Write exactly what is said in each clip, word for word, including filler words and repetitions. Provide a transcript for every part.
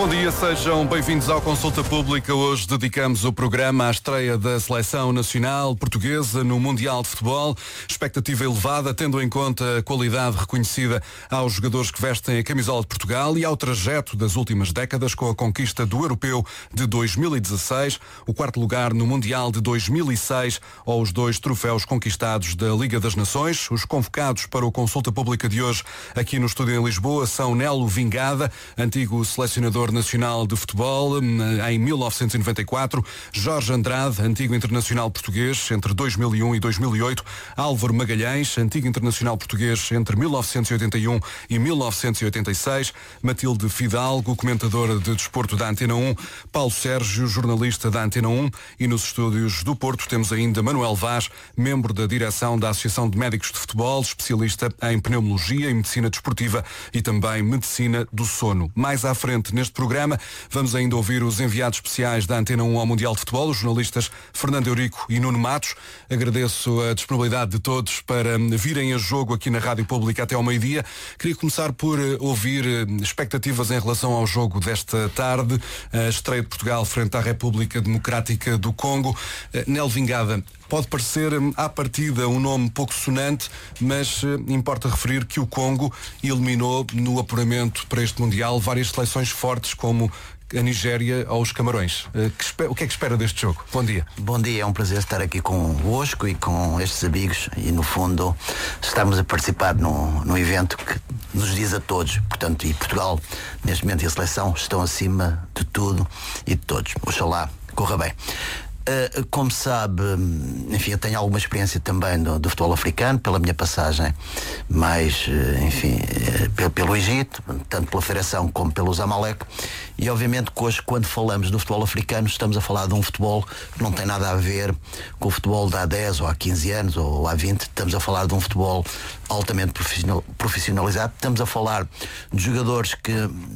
Bom dia, sejam bem-vindos ao Consulta Pública. Hoje dedicamos o programa à estreia da Seleção Nacional Portuguesa no Mundial de Futebol. Expectativa elevada, tendo em conta a qualidade reconhecida aos jogadores que vestem a camisola de Portugal e ao trajeto das últimas décadas, com a conquista do Europeu de dois mil e dezasseis, o quarto lugar no Mundial de dois mil e seis ou os dois troféus conquistados da Liga das Nações. Os convocados para o Consulta Pública de hoje aqui no estúdio em Lisboa são Nelo Vingada, antigo selecionador nacional de futebol em mil novecentos e noventa e quatro, Jorge Andrade, antigo internacional português entre dois mil e um e dois mil e oito, Álvaro Magalhães, antigo internacional português entre mil novecentos e oitenta e um e mil novecentos e oitenta e seis, Matilde Fidalgo, comentadora de desporto da Antena um, Paulo Sérgio, jornalista da Antena um, e nos estúdios do Porto temos ainda Manuel Vaz, membro da direção da Associação de Médicos de Futebol, especialista em pneumologia e medicina desportiva e também medicina do sono. Mais à frente neste programa, vamos ainda ouvir os enviados especiais da Antena um ao Mundial de Futebol, os jornalistas Fernando Eurico e Nuno Matos. Agradeço a disponibilidade de todos para virem a jogo aqui na Rádio Pública até ao meio-dia. Queria começar por ouvir expectativas em relação ao jogo desta tarde, a estreia de Portugal frente à República Democrática do Congo. Nelo Vingada, pode parecer à partida um nome pouco sonante, mas eh, importa referir que o Congo eliminou no apuramento para este Mundial várias seleções fortes como a Nigéria ou os Camarões. Eh, que espe- o que é que espera deste jogo? Bom dia. Bom dia, é um prazer estar aqui convosco e com estes amigos e no fundo estamos a participar num, num evento que nos diz a todos, portanto, e Portugal neste momento e a seleção estão acima de tudo e de todos. Oxalá corra bem. Uh, como sabe, enfim, eu tenho alguma experiência também do, do futebol africano, pela minha passagem mais, uh, enfim, uh, pelo, pelo Egito, tanto pela Federação como pelo Zamalek, e obviamente que hoje, quando falamos do futebol africano, estamos a falar de um futebol que não tem nada a ver com o futebol de há dez ou há quinze anos ou há vinte, estamos a falar de um futebol altamente profissional, profissionalizado, estamos a falar de jogadores que,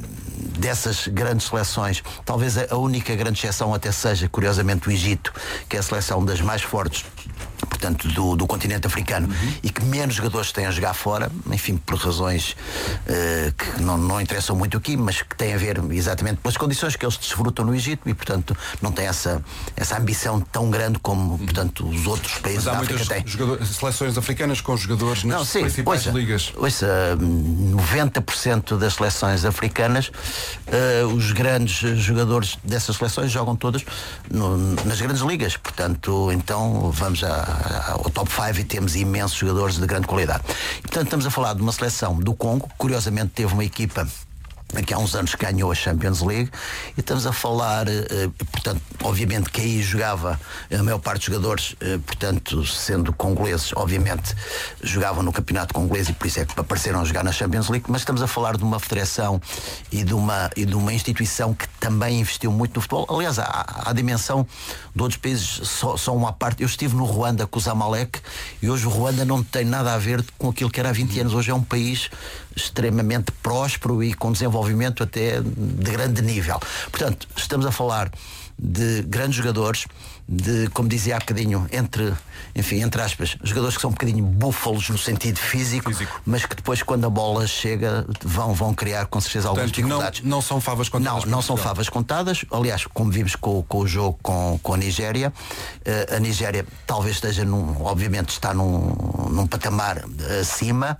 dessas grandes seleções, talvez a única grande exceção até seja, curiosamente, o Egito, que é a seleção das mais fortes, portanto, do, do continente africano, uhum. E que menos jogadores têm a jogar fora, enfim, por razões uh, que não, não interessam muito aqui, mas que têm a ver exatamente pelas condições que eles desfrutam no Egito e, portanto, não têm essa, essa ambição tão grande como, portanto, os outros países da África têm. Jogadores, seleções africanas com jogadores nas não, sim, principais ouça, ligas. Ouça, noventa por cento das seleções africanas, uh, os grandes jogadores dessas seleções jogam todas no, nas grandes ligas, portanto, então vamos a ao top cinco e temos imensos jogadores de grande qualidade. E, portanto, estamos a falar de uma seleção do Congo, que curiosamente teve uma equipa que há uns anos ganhou a Champions League, e estamos a falar, eh, portanto, obviamente que aí jogava a maior parte dos jogadores, eh, portanto, sendo congoleses, obviamente jogavam no campeonato congolês e por isso é que apareceram a jogar na Champions League, mas estamos a falar de uma federação e de uma, e de uma instituição que também investiu muito no futebol. Aliás, há a dimensão de outros países, só, só uma parte. Eu estive no Ruanda com o Zamalek e hoje o Ruanda não tem nada a ver com aquilo que era há vinte anos. Hoje é um país extremamente próspero e com desenvolvimento até de grande nível. Portanto, estamos a falar de grandes jogadores, de, como dizia há bocadinho, entre, enfim, entre aspas, jogadores que são um bocadinho búfalos no sentido físico, físico. Mas que depois, quando a bola chega, vão, vão criar com certeza algumas dificuldades. Não, não são favas contadas. Não, não são favas contadas. Aliás, como vimos com, com o jogo com, com a Nigéria, uh, a Nigéria talvez esteja, num, obviamente, está num, num patamar acima,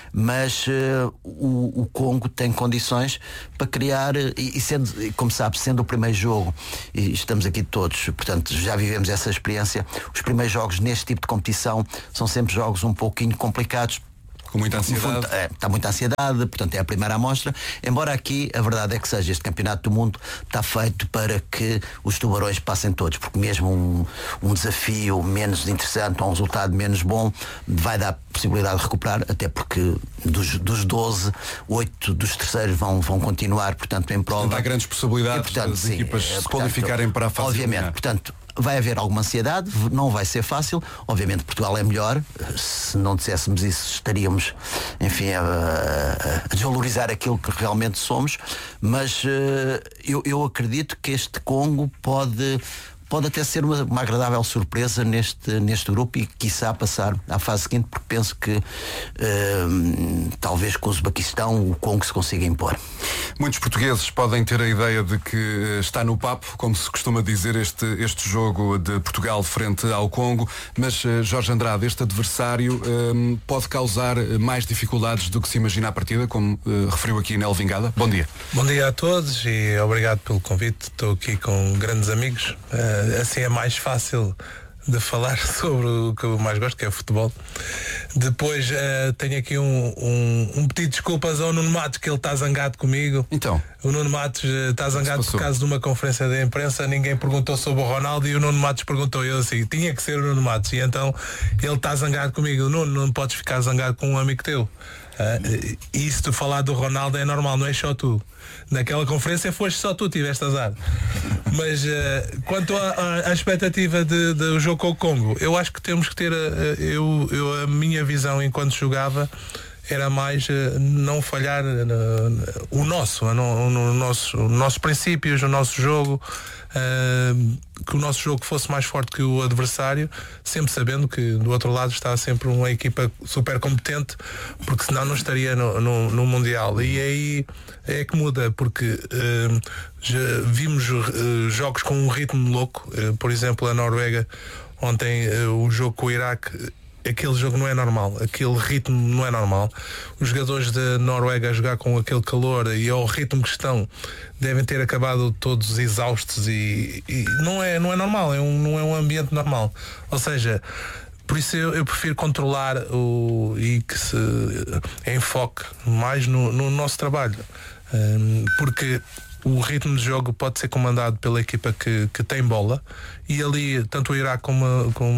mas uh, o, o Congo tem condições para criar, e, e sendo, como sabe, sendo o primeiro jogo, e estamos aqui todos, portanto, já vivemos essa experiência. Os primeiros jogos neste tipo de competição são sempre jogos um pouquinho complicados. Com muita ansiedade. Fundo, é, está muita ansiedade, portanto é a primeira amostra. Embora aqui a verdade é que seja, este campeonato do mundo está feito para que os tubarões passem todos, porque mesmo um, um desafio menos interessante ou um resultado menos bom vai dar possibilidade de recuperar, até porque dos, dos doze, oito dos terceiros vão, vão continuar, portanto, em prova. Portanto, há grandes possibilidades e, portanto, das sim, equipas é, se qualificarem para a fase. Obviamente, portanto, vai haver alguma ansiedade, não vai ser fácil. Obviamente Portugal é melhor. Se não disséssemos isso, estaríamos, enfim, a, a, a desvalorizar aquilo que realmente somos. Mas uh, eu, eu acredito que este Congo pode pode até ser uma, uma agradável surpresa neste, neste grupo e quiçá passar à fase seguinte, porque penso que uh, talvez com o Uzbequistão o Congo se consiga impor. Muitos portugueses podem ter a ideia de que está no papo, como se costuma dizer, este, este jogo de Portugal frente ao Congo, mas uh, Jorge Andrade, este adversário uh, pode causar mais dificuldades do que se imagina à partida, como uh, referiu aqui Nel Vingada. Bom dia. Bom dia a todos e obrigado pelo convite. Estou aqui com grandes amigos, uh, assim é mais fácil de falar sobre o que eu mais gosto, que é o futebol. Depois uh, tenho aqui um, um, um pedido de desculpas ao Nuno Matos, que ele está zangado comigo. Então? O Nuno Matos uh, está zangado por causa de uma conferência de imprensa. Ninguém perguntou sobre o Ronaldo e o Nuno Matos perguntou. Eu assim, tinha que ser o Nuno Matos. E então ele está zangado comigo. Nuno, não podes ficar zangado com um amigo teu. Uh, e se tu falar do Ronaldo é normal, não é só tu. Naquela conferência foste só tu, tiveste azar. Mas uh, quanto à expectativa de, de o jogo com o Congo, eu acho que temos que ter uh, eu, eu, a minha visão enquanto jogava era mais uh, não falhar uh, o nosso, uh, no, no nosso, os nossos princípios, o nosso jogo, uh, que o nosso jogo fosse mais forte que o adversário, sempre sabendo que do outro lado está sempre uma equipa super competente, porque senão não estaria no, no, no Mundial. E aí é que muda, porque uh, já vimos uh, jogos com um ritmo louco, uh, por exemplo a Noruega ontem, uh, o jogo com o Iraque, aquele jogo não é normal, aquele ritmo não é normal. Os jogadores da Noruega a jogar com aquele calor e ao ritmo que estão devem ter acabado todos exaustos e, e não, é, não é normal, é um, não é um ambiente normal. Ou seja, por isso eu, eu prefiro controlar o, e que se enfoque mais no, no nosso trabalho, um, porque o ritmo de jogo pode ser comandado pela equipa que, que tem bola, e ali tanto o Iraque como, como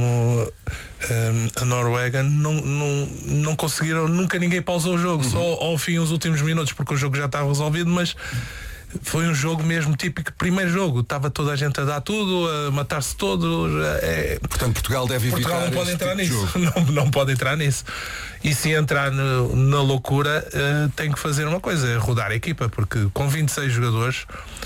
um, a Noruega não, não, não conseguiram, nunca ninguém pausou o jogo, uhum. Só ao fim os últimos minutos, porque o jogo já estava resolvido, mas foi um jogo mesmo típico, primeiro jogo, estava toda a gente a dar tudo, a matar-se todo. É... Portanto, Portugal deve evitar. Portugal não pode entrar tipo nisso. Não, não pode entrar nisso. E se entrar no, na loucura, uh, tem que fazer uma coisa, é rodar a equipa, porque com vinte e seis jogadores,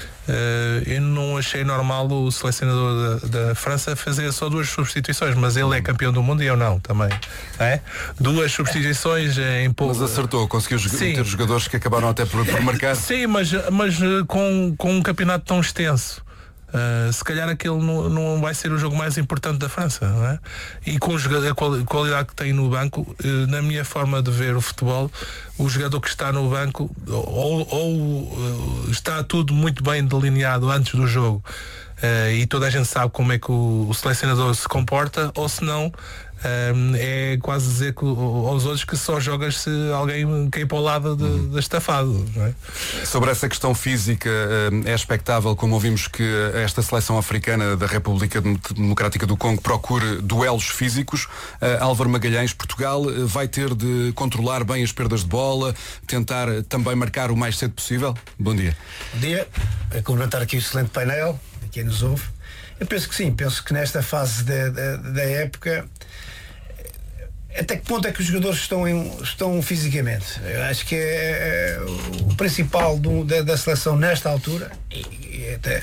uh, eu não achei normal o selecionador da, da França fazer só duas substituições, mas ele é campeão do mundo e eu não, também. É? Duas substituições em pouco. Mas acertou, conseguiu ter jogadores que acabaram até por, por marcar. Sim, mas, mas com, com um campeonato tão extenso, Uh, se calhar aquele não, não vai ser o jogo mais importante da França, não é? E com a qualidade que tem no banco, uh, na minha forma de ver o futebol, o jogador que está no banco ou, ou uh, está tudo muito bem delineado antes do jogo, uh, e toda a gente sabe como é que o, o selecionador se comporta, ou se não, Um, é quase dizer que, aos outros que só jogas se alguém cair para o lado de, uhum. de estafado, não é? Sobre essa questão física, é expectável, como ouvimos, que esta seleção africana da República Democrática do Congo procure duelos físicos. uh, Álvaro Magalhães, Portugal vai ter de controlar bem as perdas de bola, tentar também marcar o mais cedo possível? Bom dia. Bom dia, a complementar aqui o excelente painel, a quem nos ouve. Eu penso que sim, penso que nesta fase da, da, da época, até que ponto é que os jogadores estão, em, estão fisicamente? Eu acho que é, é o principal do, da, da seleção nesta altura, e, e até,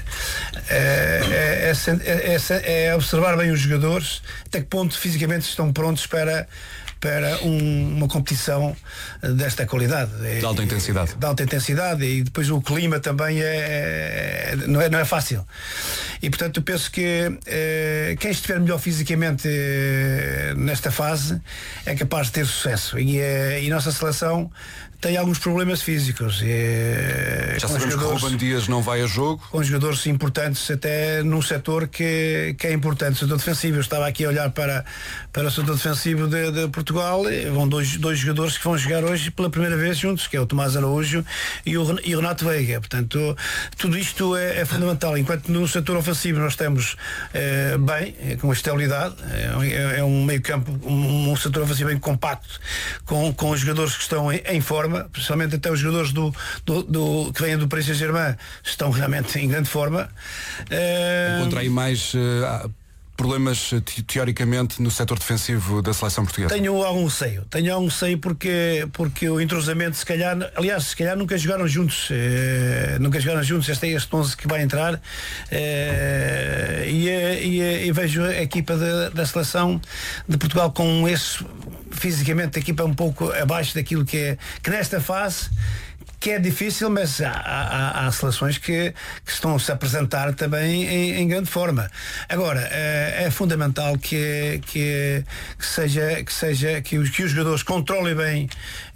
é, é, é, é observar bem os jogadores, até que ponto fisicamente estão prontos para, para um, uma competição desta qualidade. De alta intensidade. De alta intensidade, e depois o clima também é, é, não, é não é fácil. E portanto eu penso que eh, quem estiver melhor fisicamente eh, nesta fase é capaz de ter sucesso. E, eh, e a nossa seleção tem alguns problemas físicos. E, já sabemos que o Ruben Dias não vai a jogo. Com jogadores importantes até num setor que, que é importante, o setor defensivo. Eu estava aqui a olhar para, para o setor defensivo de, de Portugal, e vão dois, dois jogadores que vão jogar hoje pela primeira vez juntos, que é o Tomás Araújo e o, e o Renato Veiga. Portanto, tudo isto é, é fundamental. Enquanto no setor ofensivo nós estamos eh, bem, com estabilidade, é, é um meio campo, um, um setor ofensivo bem compacto, com, com os jogadores que estão em, em forma, principalmente até os jogadores do, do, do, que vêm do Paris Saint-Germain estão realmente em grande forma. Uh... Encontra aí mais uh, problemas te- teoricamente no setor defensivo da seleção portuguesa? Tenho algum receio, tenho algum receio porque, porque o entrosamento, se calhar, aliás, se calhar nunca jogaram juntos, eh, nunca jogaram juntos, este é este onze que vai entrar, eh, e, e, e vejo a equipa de, da seleção de Portugal com esse, fisicamente, a equipa um pouco abaixo daquilo que é, que nesta fase, que é difícil, mas há, há, há seleções que, que estão-se a apresentar também em, em grande forma. Agora, é, é fundamental que, que, que seja, que, seja que, os, que os jogadores controlem bem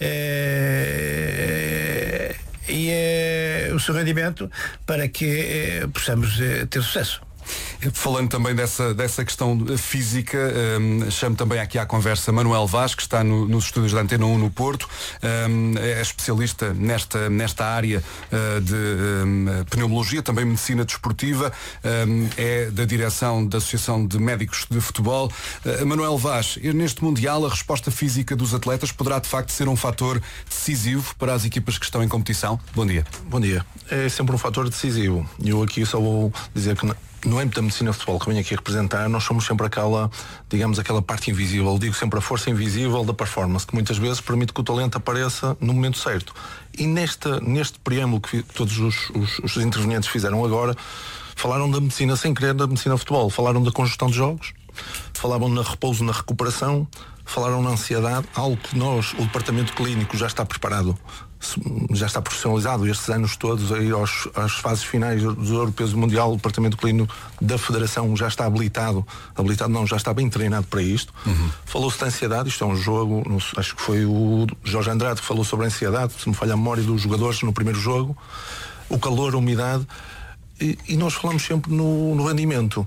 é, e é, o seu rendimento para que é, possamos é, ter sucesso. Falando também dessa, dessa questão física, um, chamo também aqui à conversa Manuel Vaz, que está no, nos estúdios da Antena um no Porto, um, é especialista nesta, nesta área uh, de um, pneumologia, também medicina desportiva, um, é da direção da Associação de Médicos de Futebol. Uh, Manuel Vaz, neste Mundial a resposta física dos atletas poderá de facto ser um fator decisivo para as equipas que estão em competição? Bom dia. Bom dia. É sempre um fator decisivo. Eu aqui só vou dizer que no âmbito da medicina de futebol que venho aqui representar, nós somos sempre aquela, digamos, aquela parte invisível, digo sempre a força invisível da performance, que muitas vezes permite que o talento apareça no momento certo. E neste, neste preâmbulo que todos os, os, os intervenientes fizeram agora, falaram da medicina sem querer da medicina de futebol, falaram da congestão de jogos, falaram na repouso, na recuperação, falaram na ansiedade, algo que nós, o departamento clínico, já está preparado, já está profissionalizado estes anos todos aí aos, às fases finais dos europeus do mundial. O departamento clínico da federação já está habilitado, habilitado não, já está bem treinado para isto. Uhum. Falou-se de ansiedade, isto é um jogo, não, acho que foi o Jorge Andrade que falou sobre a ansiedade, se me falha a memória, dos jogadores no primeiro jogo, o calor, a umidade, e, e nós falamos sempre no, no rendimento.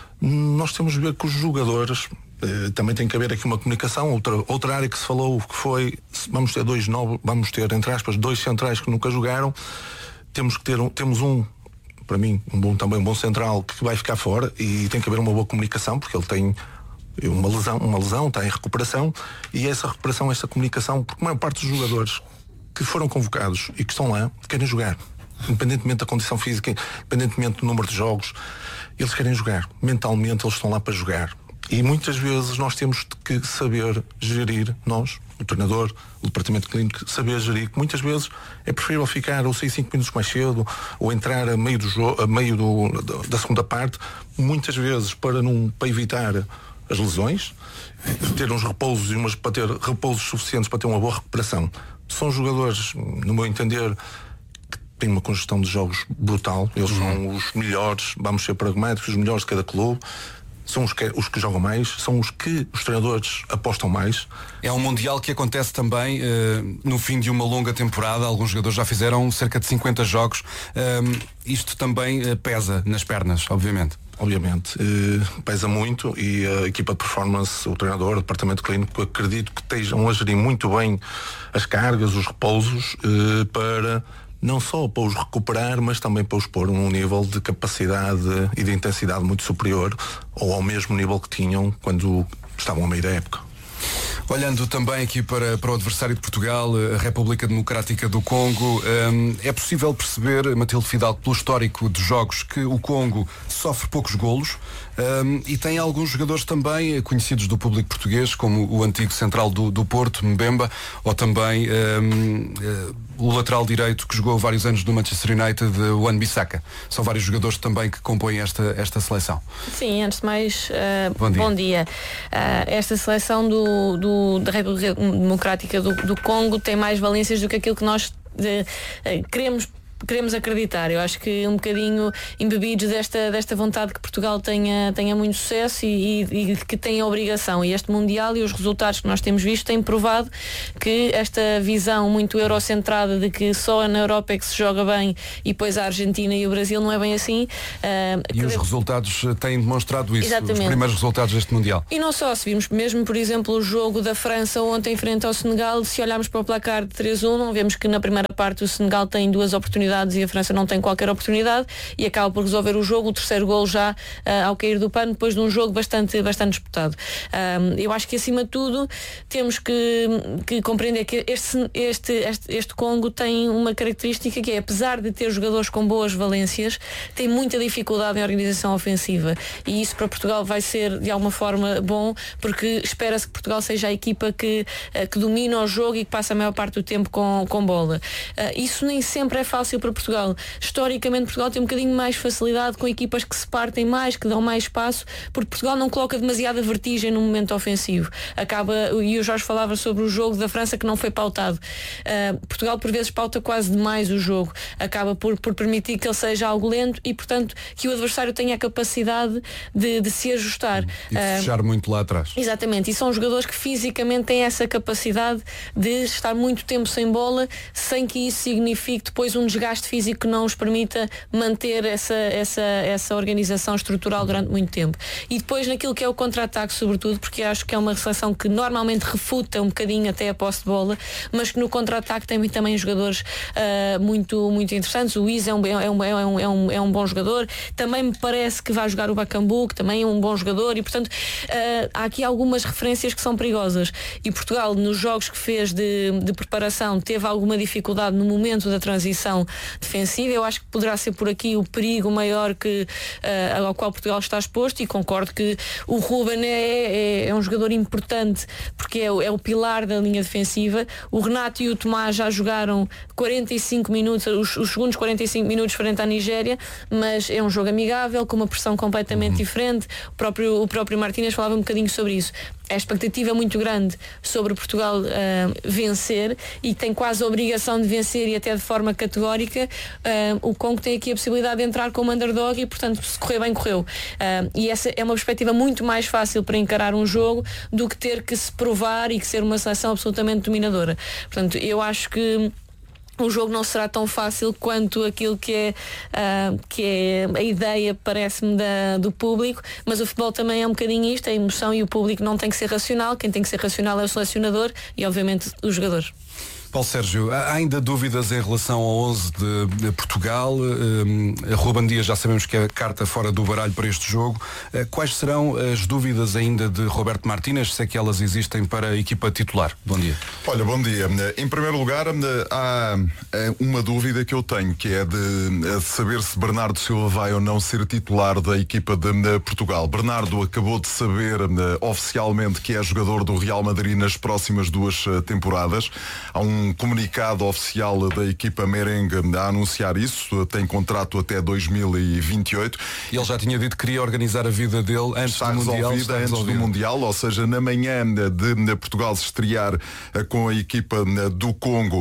Nós temos de ver que os jogadores, Uh, também tem que haver aqui uma comunicação. Outra, outra área que se falou que foi, vamos ter dois novos, vamos ter, entre aspas, dois centrais que nunca jogaram. Temos que ter um, temos um, para mim, um bom, também um bom central que vai ficar fora, e tem que haver uma boa comunicação, porque ele tem uma lesão, uma lesão, está em recuperação, e essa recuperação, essa comunicação, porque a maior parte dos jogadores que foram convocados e que estão lá querem jogar, independentemente da condição física, independentemente do número de jogos, eles querem jogar. Mentalmente eles estão lá para jogar. E muitas vezes nós temos que saber gerir, nós, o treinador, o departamento clínico, saber gerir, que muitas vezes é preferível ficar ou sair cinco minutos mais cedo, ou entrar a meio, do jogo, a meio do, da segunda parte, muitas vezes para, não, para evitar as lesões, ter uns repousos e umas, para ter repousos suficientes para ter uma boa recuperação. São jogadores, no meu entender, que têm uma congestão de jogos brutal, eles uhum. são os melhores, vamos ser pragmáticos, os melhores de cada clube. São os que, os que jogam mais, são os que os treinadores apostam mais. É um Mundial que acontece também uh, no fim de uma longa temporada. Alguns jogadores já fizeram cerca de cinquenta jogos. Uh, isto também uh, pesa nas pernas, obviamente. Obviamente, uh, pesa muito, e a equipa de performance, o treinador, o departamento clínico, acredito que estejam a gerir muito bem as cargas, os repousos, uh, para não só para os recuperar, mas também para os pôr num nível de capacidade e de intensidade muito superior, ou ao mesmo nível que tinham quando estavam a meio da época. Olhando também aqui para, para o adversário de Portugal, a República Democrática do Congo, hum, é possível perceber, Matilde Fidalgo, pelo histórico de jogos, que o Congo sofre poucos golos, hum, e tem alguns jogadores também conhecidos do público português, como o antigo central do, do Porto, Mbemba, ou também hum, o lateral direito que jogou vários anos no Manchester United, o Wan-Bissaka. São vários jogadores também que compõem esta, esta seleção. Sim, antes de mais, uh, bom dia. Bom dia. Uh, esta seleção do, do, da República Democrática do, do Congo tem mais valências do que aquilo que nós de, uh, queremos queremos acreditar. Eu acho que um bocadinho embebidos desta, desta vontade que Portugal tenha, tenha muito sucesso e, e, e que tenha obrigação. E este Mundial e os resultados que nós temos visto têm provado que esta visão muito eurocentrada de que só na Europa é que se joga bem e depois a Argentina e o Brasil não é bem assim. Uh, e os resultados têm demonstrado isso. Exatamente. Os primeiros resultados deste Mundial. E não só, se vimos mesmo, por exemplo, o jogo da França ontem frente ao Senegal, se olharmos para o placar de três a um, não vemos que na primeira parte o Senegal tem duas oportunidades oportunidades e a França não tem qualquer oportunidade e acaba por resolver o jogo, o terceiro gol já uh, ao cair do pano, depois de um jogo bastante, bastante disputado. Um, eu acho que acima de tudo temos que, que compreender que este, este, este, este Congo tem uma característica que é, apesar de ter jogadores com boas valências, tem muita dificuldade em organização ofensiva, e isso para Portugal vai ser de alguma forma bom, porque espera-se que Portugal seja a equipa que, que domina o jogo e que passa a maior parte do tempo com, com bola. Uh, isso nem sempre é fácil para Portugal. Historicamente Portugal tem um bocadinho mais facilidade com equipas que se partem mais, que dão mais espaço, porque Portugal não coloca demasiada vertigem no momento ofensivo. Acaba, e o Jorge falava sobre o jogo da França que não foi pautado. Uh, Portugal por vezes pauta quase demais o jogo, acaba por, por permitir que ele seja algo lento e portanto que o adversário tenha a capacidade de, de se ajustar. E de uh, fechar muito lá atrás. Exatamente, e são jogadores que fisicamente têm essa capacidade de estar muito tempo sem bola, sem que isso signifique depois um desgaste físico que não os permita manter essa, essa, essa organização estrutural durante muito tempo. E depois naquilo que é o contra-ataque sobretudo, porque acho que é uma seleção que normalmente refuta um bocadinho até a posse de bola, mas que no contra-ataque tem também jogadores uh, muito, muito interessantes. O Isa é um, é, um, é, um, é, um, é um bom jogador, também me parece que vai jogar o Bakambu, que também é um bom jogador, e portanto uh, há aqui algumas referências que são perigosas, e Portugal nos jogos que fez de, de preparação teve alguma dificuldade no momento da transição defensiva. Eu acho que poderá ser por aqui o perigo maior que, uh, ao qual Portugal está exposto, e concordo que o Ruben é, é, é um jogador importante porque é, é o pilar da linha defensiva. O Renato e o Tomás já jogaram quarenta e cinco minutos, os, os segundos quarenta e cinco minutos frente à Nigéria, mas é um jogo amigável, com uma pressão completamente uhum. diferente. O próprio, o próprio Martínez falava um bocadinho sobre isso. A expectativa é muito grande sobre Portugal uh, vencer, e tem quase a obrigação de vencer, e até de forma categórica. Uh, o Congo tem aqui a possibilidade de entrar como underdog e, portanto, se correr bem, correu. Uh, e essa é uma perspectiva muito mais fácil para encarar um jogo do que ter que se provar e que ser uma seleção absolutamente dominadora. Portanto, eu acho que o jogo não será tão fácil quanto aquilo que é, uh, que é a ideia, parece-me, da, do público, mas o futebol também é um bocadinho isto, a emoção, e o público não tem que ser racional. Quem tem que ser racional é o selecionador e, obviamente, os jogadores. Paulo Sérgio, há ainda dúvidas em relação ao onze de, de Portugal? Um, a Ruben Dias já sabemos que é a carta fora do baralho para este jogo. Uh, quais serão as dúvidas ainda de Roberto Martínez, se é que elas existem, para a equipa titular? Bom dia. Olha, bom dia. Em primeiro lugar, há uma dúvida que eu tenho, que é de saber se Bernardo Silva vai ou não ser titular da equipa de Portugal. Bernardo acabou de saber oficialmente que é jogador do Real Madrid nas próximas duas temporadas. Há um comunicado oficial da equipa merengue a anunciar isso. Tem contrato até dois mil e vinte e oito. Ele já tinha dito que queria organizar a vida dele antes está do Mundial. Está antes resolvido. do Mundial, ou seja, na manhã de Portugal se estrear com a equipa do Congo,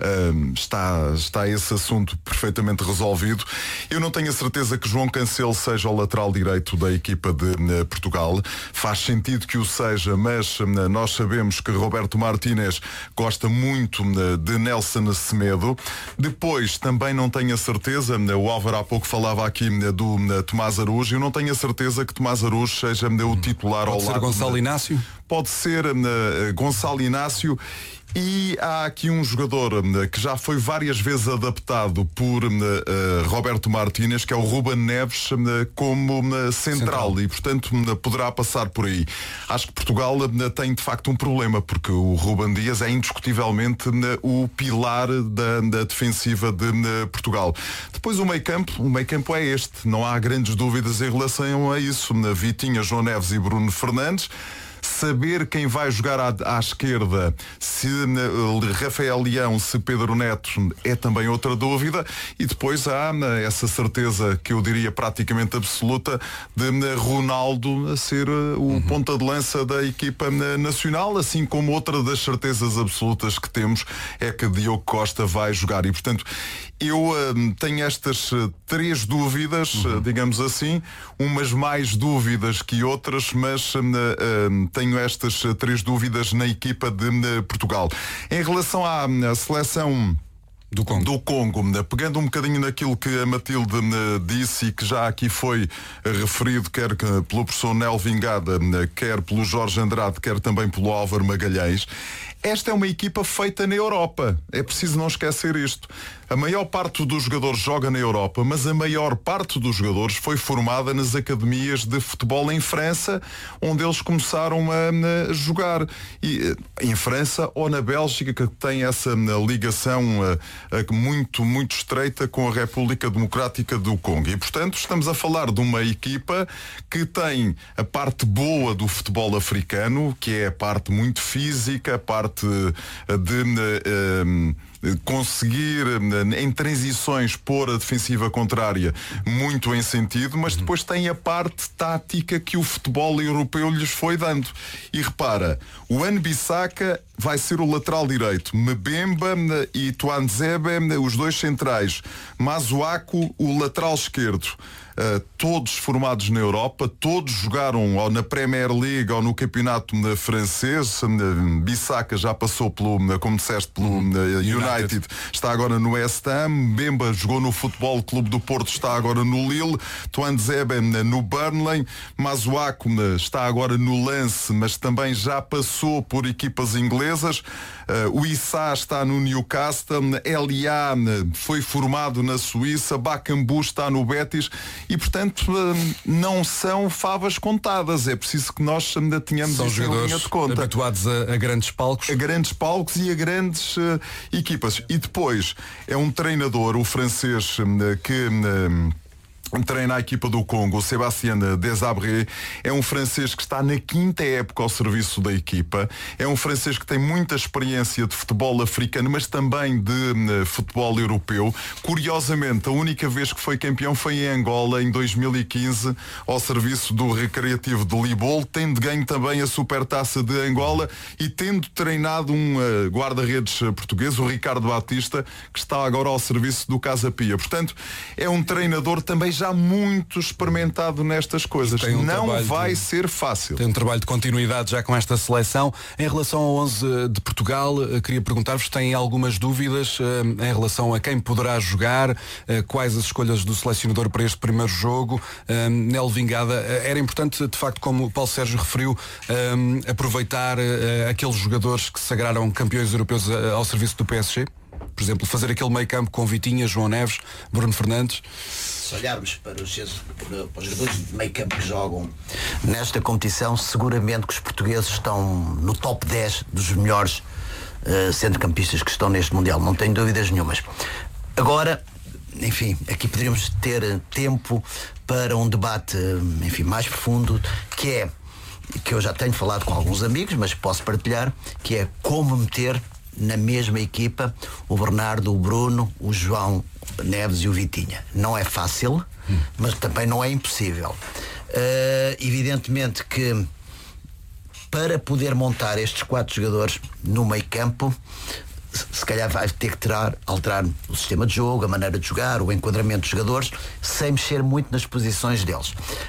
está, está esse assunto perfeitamente resolvido. Eu não tenho a certeza que João Cancelo seja o lateral direito da equipa de Portugal. Faz sentido que o seja, mas nós sabemos que Roberto Martínez gosta muito de Nelson Semedo. Depois também não tenho a certeza, o Álvaro há pouco falava aqui do Tomás Araújo, eu não tenho a certeza que Tomás Araújo seja o titular. Pode ao ser lado Gonçalo de... Inácio? Pode ser uh, Gonçalo Inácio. E há aqui um jogador uh, que já foi várias vezes adaptado por uh, uh, Roberto Martínez, que é o Ruben Neves, uh, como uh, central, central, e portanto uh, poderá passar por aí. Acho que Portugal uh, tem de facto um problema, porque o Ruben Dias é indiscutivelmente uh, o pilar da, da defensiva de uh, Portugal. Depois o meio-campo, o meio-campo é este, não há grandes dúvidas em relação a isso. Uh, Vitinha, João Neves e Bruno Fernandes. Saber quem vai jogar à, à esquerda, se uh, Rafael Leão, se Pedro Neto, é também outra dúvida. E depois há uh, essa certeza, que eu diria praticamente absoluta, de uh, Ronaldo a ser uh, o uhum. ponta de lança da equipa uh, nacional, assim como outra das certezas absolutas que temos é que Diogo Costa vai jogar. E portanto eu uh, tenho estas uh, três dúvidas, uhum. uh, digamos assim, umas mais dúvidas que outras, mas uh, uh, tenho estas uh, três dúvidas na equipa de uh, Portugal. Em relação à, à seleção do Congo. do Congo, pegando um bocadinho naquilo que a Matilde uh, disse e que já aqui foi uh, referido, quer que, pelo professor Nel Vingada, uh, quer pelo Jorge Andrade, quer também pelo Álvaro Magalhães, esta é uma equipa feita na Europa. É preciso não esquecer isto. A maior parte dos jogadores joga na Europa, mas a maior parte dos jogadores foi formada nas academias de futebol em França, onde eles começaram a, a jogar. E, em França ou na Bélgica, que tem essa ligação a, a, muito, muito estreita com a República Democrática do Congo. E, portanto, estamos a falar de uma equipa que tem a parte boa do futebol africano, que é a parte muito física, a parte de... Uh, conseguir em transições pôr a defensiva contrária muito em sentido, mas depois tem a parte tática que o futebol europeu lhes foi dando. E repara, o Wan-Bissaka vai ser o lateral direito, Mbemba e Tuanzebe os dois centrais, Masuaku o lateral esquerdo. Uh, todos formados na Europa, todos jogaram ou na Premier League ou no campeonato francês. uh, Bissaka já passou pelo, como disseste, pelo uh, United. United, está agora no West Ham. Bemba jogou no Futebol Clube do Porto, está agora no Lille. Tuanzebe no Burnley. Masuaku está agora no Lens, mas também já passou por equipas inglesas. uh, o Issa está no Newcastle. Elia foi formado na Suíça. Bakambu está no Betis. E, portanto, não são favas contadas. É preciso que nós ainda tenhamos são isso em linha de conta. Habituados a, a grandes palcos. A grandes palcos e a grandes uh, equipas. E depois, é um treinador, o francês, uh, que... Uh, treina a equipa do Congo, o Sébastien Desabré, é um francês que está na quinta época ao serviço da equipa, é um francês que tem muita experiência de futebol africano, mas também de uh, futebol europeu. Curiosamente, a única vez que foi campeão foi em Angola, em dois mil e quinze, ao serviço do Recreativo de Libol, tendo ganho também a Supertaça de Angola e tendo treinado um uh, guarda-redes português, o Ricardo Batista, que está agora ao serviço do Casa Pia. Portanto, é um treinador também já muito experimentado nestas coisas. Um não vai de, ser fácil. Tem um trabalho de continuidade já com esta seleção. Em relação ao onze de Portugal, queria perguntar-vos, têm algumas dúvidas uh, em relação a quem poderá jogar, uh, quais as escolhas do selecionador para este primeiro jogo. Uh, Nel Vingada, uh, era importante, de facto, como o Paulo Sérgio referiu, uh, aproveitar uh, aqueles jogadores que se sagraram campeões europeus uh, ao serviço do P S G? Por exemplo, fazer aquele meio campo com Vitinha, João Neves, Bruno Fernandes. Se olharmos para os, para os jogadores de meio campo que jogam nesta competição, seguramente que os portugueses estão no top dez dos melhores uh, centrocampistas que estão neste Mundial, não tenho dúvidas nenhumas. Agora, enfim, aqui poderíamos ter tempo para um debate, enfim, mais profundo, que é, que eu já tenho falado com alguns amigos, mas posso partilhar, que é como meter na mesma equipa o Bernardo, o Bruno, o João Neves e o Vitinha. Não é fácil, hum. mas também não é impossível. Uh, evidentemente que para poder montar estes quatro jogadores no meio campo, se calhar vai ter que tirar, alterar o sistema de jogo, a maneira de jogar, o enquadramento dos jogadores, sem mexer muito nas posições deles.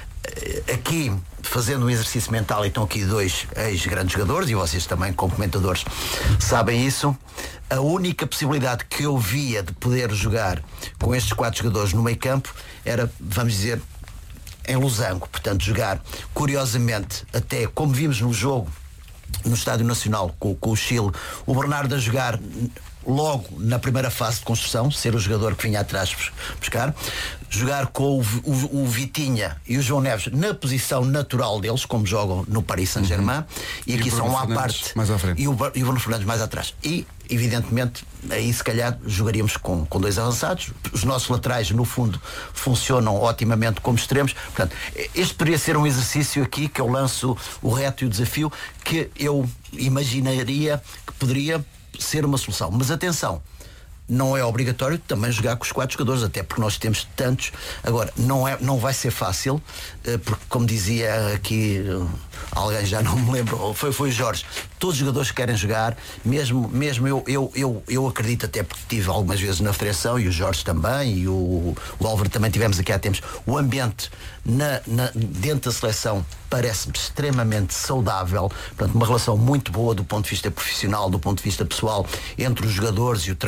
Aqui, fazendo um exercício mental, e estão aqui dois ex-grandes jogadores, e vocês também, como comentadores, sabem isso. A única possibilidade que eu via de poder jogar com estes quatro jogadores no meio campo era, vamos dizer, em losango. Portanto, jogar, curiosamente, até como vimos no jogo no Estádio Nacional com, com o Chile, o Bernardo a jogar logo na primeira fase de construção, ser o jogador que vinha atrás buscar, jogar com o, o, o Vitinha e o João Neves na posição natural deles, como jogam no Paris Saint-Germain, uhum. e aqui e são à parte mais à frente. E, o, e o Bruno Fernandes mais atrás. E, evidentemente, aí se calhar jogaríamos com, com dois avançados. Os nossos laterais, no fundo, funcionam otimamente como extremos. Portanto, este poderia ser um exercício aqui que eu lanço o reto e o desafio, que eu imaginaria que poderia ser uma solução. Mas atenção, não é obrigatório também jogar com os quatro jogadores, até porque nós temos tantos. Agora, não, é, não vai ser fácil, porque, como dizia aqui alguém, já não me lembro, foi, foi o Jorge, todos os jogadores que querem jogar, mesmo, mesmo eu, eu, eu, eu acredito, até porque tive algumas vezes na federação, e o Jorge também, e o, o Álvaro também tivemos aqui há tempos, o ambiente na, na, dentro da seleção parece-me extremamente saudável, portanto, uma relação muito boa do ponto de vista profissional, do ponto de vista pessoal, entre os jogadores e o treinador, e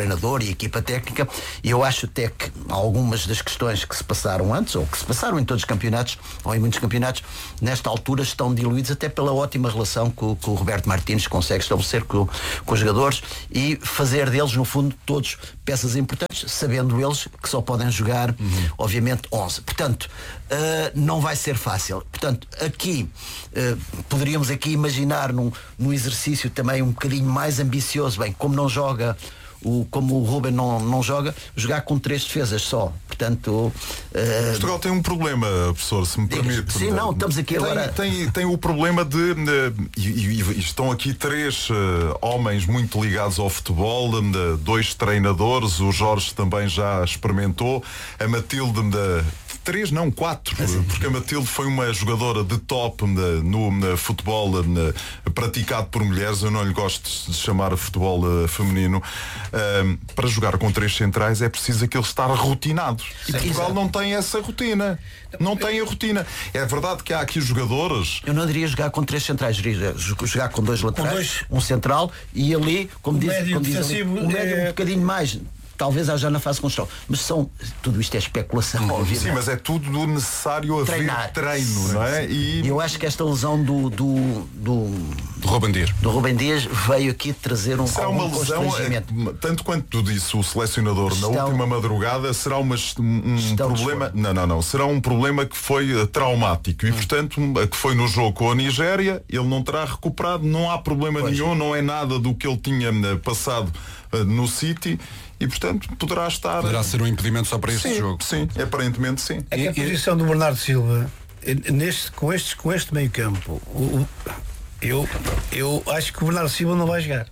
e a equipa técnica, e eu acho até que algumas das questões que se passaram antes, ou que se passaram em todos os campeonatos, ou em muitos campeonatos, nesta altura estão diluídos até pela ótima relação que, que o Roberto Martínez consegue estabelecer com, com os jogadores e fazer deles, no fundo, todos peças importantes, sabendo eles que só podem jogar, uhum. obviamente, onze. Portanto, uh, não vai ser fácil. Portanto, aqui, uh, poderíamos aqui imaginar num, num exercício também um bocadinho mais ambicioso, bem, como não joga O, como o Ruben não, não joga, jogar com três defesas só. Portanto, uh... Portugal tem um problema, professor, se me permite. Sim, não, estamos aqui tem, agora. Tem, tem o problema de. Uh, e, e, e estão aqui três uh, homens muito ligados ao futebol, uh, dois treinadores, o Jorge também já experimentou, a Matilde. Uh, Três, não, quatro, porque a Matilde foi uma jogadora de top no, no futebol no, praticado por mulheres. Eu não lhe gosto de chamar futebol uh, feminino. Uh, para jogar com três centrais é preciso aqueles estar rotinados. E Sim, Portugal exato. não tem essa rotina. Não tem a rotina. É verdade que há aqui jogadores. Eu não diria jogar com três centrais, diria jogar com dois laterais, com dois. um central e ali, como diz, médio como diz ali, defensivo, um médio é... um bocadinho mais. Talvez haja na fase de construção. Mas são, tudo isto é especulação, Sim, obviamente. Sim, mas é tudo necessário haver Treinar. treino, não é? E eu acho que esta lesão do do, do, do Ruben Dias. do Ruben Dias veio aqui trazer um será uma lesão, é, tanto quanto tu disse o selecionador Estão... na última madrugada, será uma, um problema. Não, não, não. Será um problema que foi uh, traumático e, hum. portanto, um, que foi no jogo com a Nigéria, ele não terá recuperado, não há problema pois. nenhum, não é nada do que ele tinha uh, passado uh, no City. E, portanto, poderá estar... Poderá ser um impedimento só para este sim, jogo. Sim, aparentemente sim. É que a posição do Bernardo Silva, neste, com, este, com este meio campo, o, eu, eu acho que o Bernardo Silva não vai jogar.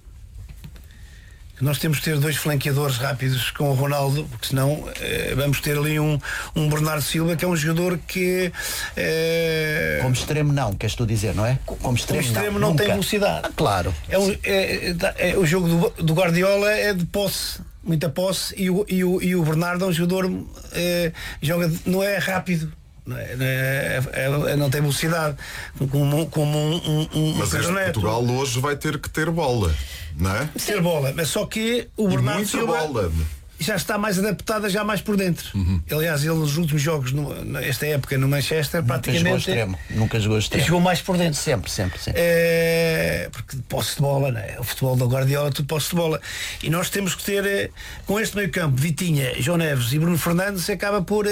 Nós temos que ter dois flanqueadores rápidos com o Ronaldo, porque senão eh, vamos ter ali um, um Bernardo Silva que é um jogador que... Eh... Como extremo não, queres tu dizer, não é? Como extremo, Como extremo não, não nunca. tem velocidade. Ah, claro. É, um, é, é, é, o jogo do, do Guardiola é de posse. Muita posse e o, e o, e o Bernardo é um jogador eh, joga, não é rápido, não, é, não, é, é, não tem velocidade como, como um, um, um mas este Portugal hoje vai ter que ter bola, não é? Ter bola, mas só que o e Bernardo muita Silva bola. já está mais adaptada, já mais por dentro. Uhum. Aliás, ele nos últimos jogos, no, nesta época no Manchester, nunca praticamente jogou extremo. Nunca jogou extremo. Jogou mais por dentro. Sempre, sempre, sempre. É, porque posse de bola, não é? O futebol da Guardiola, tudo posse de bola. E nós temos que ter, com este meio campo, Vitinha, João Neves e Bruno Fernandes, acaba por é,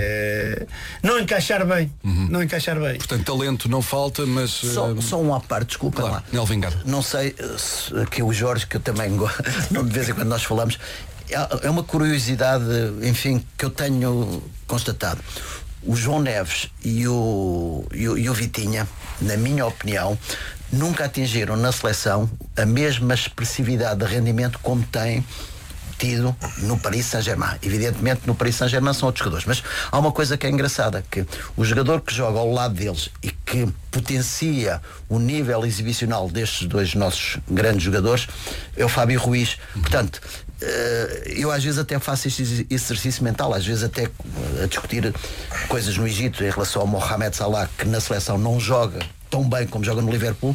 é, não encaixar bem. Uhum. Não encaixar bem. Portanto, talento não falta, mas... Só, uh... só um à parte, desculpa claro, lá. Nelvin Gado. Não sei, se, que o Jorge, que eu também gosto, de vez em quando nós falamos, é uma curiosidade, enfim, que eu tenho constatado. O João Neves e o, e o, e o Vitinha, na minha opinião, nunca atingiram na seleção a mesma expressividade de rendimento como têm tido no Paris Saint-Germain. Evidentemente no Paris Saint-Germain são outros jogadores, mas há uma coisa que é engraçada, que o jogador que joga ao lado deles e que potencia o nível exibicional destes dois nossos grandes jogadores é o Fábio Ruiz. Portanto, eu às vezes até faço este exercício mental, às vezes até a discutir coisas no Egito em relação ao Mohamed Salah, que na seleção não joga tão bem como joga no Liverpool.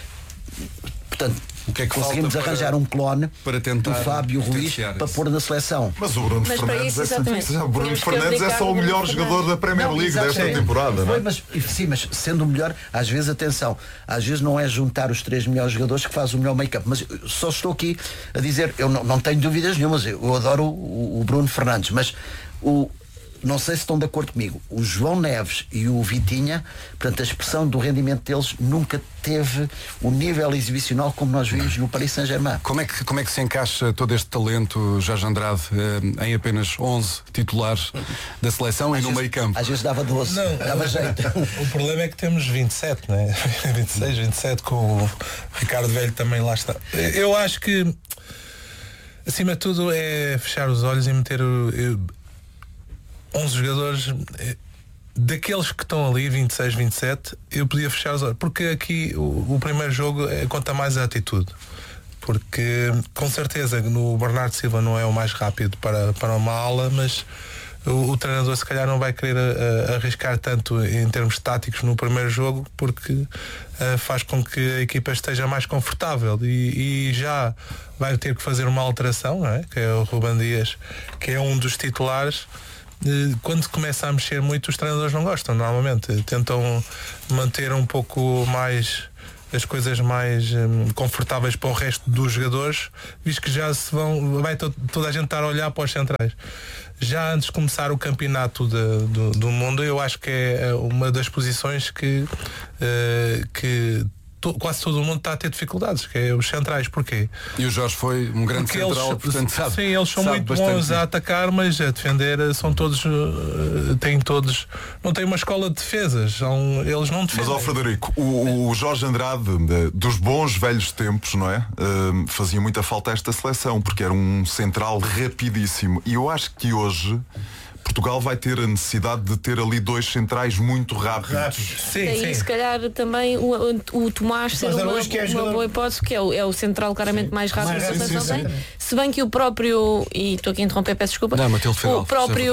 Portanto, o que é que conseguimos falta arranjar para, um clone para tentar do Fábio Ruiz para pôr na seleção. Mas o Bruno mas Fernandes, isso, é, o Bruno Fernandes é só o melhor jogador da Premier não, League desta temporada, não é? Mas, sim, mas sendo o melhor, às vezes, atenção, às vezes não é juntar os três melhores jogadores que faz o melhor make-up, mas só estou aqui a dizer, eu não, não tenho dúvidas nenhumas, eu adoro o, o Bruno Fernandes, mas o não sei se estão de acordo comigo, o João Neves e o Vitinha, portanto a expressão do rendimento deles nunca teve o nível exibicional como nós vimos no Paris Saint-Germain. Como é que, como é que se encaixa todo este talento, Jorge Andrade, eh, em apenas onze titulares da seleção às e no meio campo? Às vezes dava doze, não, dava jeito. O problema é que temos vinte e sete, não é? vinte e seis, vinte e sete, com o Ricardo Velho também lá está. Eu acho que acima de tudo é fechar os olhos e meter o, eu, onze jogadores daqueles que estão ali, vinte e seis, vinte e sete, eu podia fechar os olhos, porque aqui o, o primeiro jogo é, conta mais a atitude, porque com certeza no Bernardo Silva não é o mais rápido para, para uma ala, mas o, o treinador se calhar não vai querer a, a, arriscar tanto em termos táticos no primeiro jogo, porque a, faz com que a equipa esteja mais confortável e, e já vai ter que fazer uma alteração, não é? Que é o Ruben Dias, que é um dos titulares. Quando começa a mexer muito, os treinadores não gostam, normalmente tentam manter um pouco mais as coisas mais hum, confortáveis para o resto dos jogadores, visto que já se vão, vai to- toda a gente estar a olhar para os centrais. Já antes de começar o campeonato de, do, do mundo, eu acho que é uma das posições que, uh, que to, quase todo o mundo está a ter dificuldades, que é os centrais. Porquê? E o Jorge foi um grande Porque central, eles, portanto sabe. Sim, eles são sabe muito bastante. bons a atacar, mas a defender são todos, uh, têm todos, não têm uma escola de defesas, são, eles não defendem. Mas, ó Frederico, o, o Jorge Andrade, dos bons velhos tempos, não é? Uh, fazia muita falta a esta seleção, porque era um central rapidíssimo. E eu acho que hoje Portugal vai ter a necessidade de ter ali dois centrais muito rápidos. Rápidos. Sim, E sim. se calhar também o, o, o Tomás ser uma, Araújo, que é uma jogador- boa hipótese, que é o, é o central claramente mais rápido Mais da rápido, seleção sim, tem. sim. Se bem que o próprio, e estou aqui a interromper, peço desculpa, Não, Matilde Fidalgo, o próprio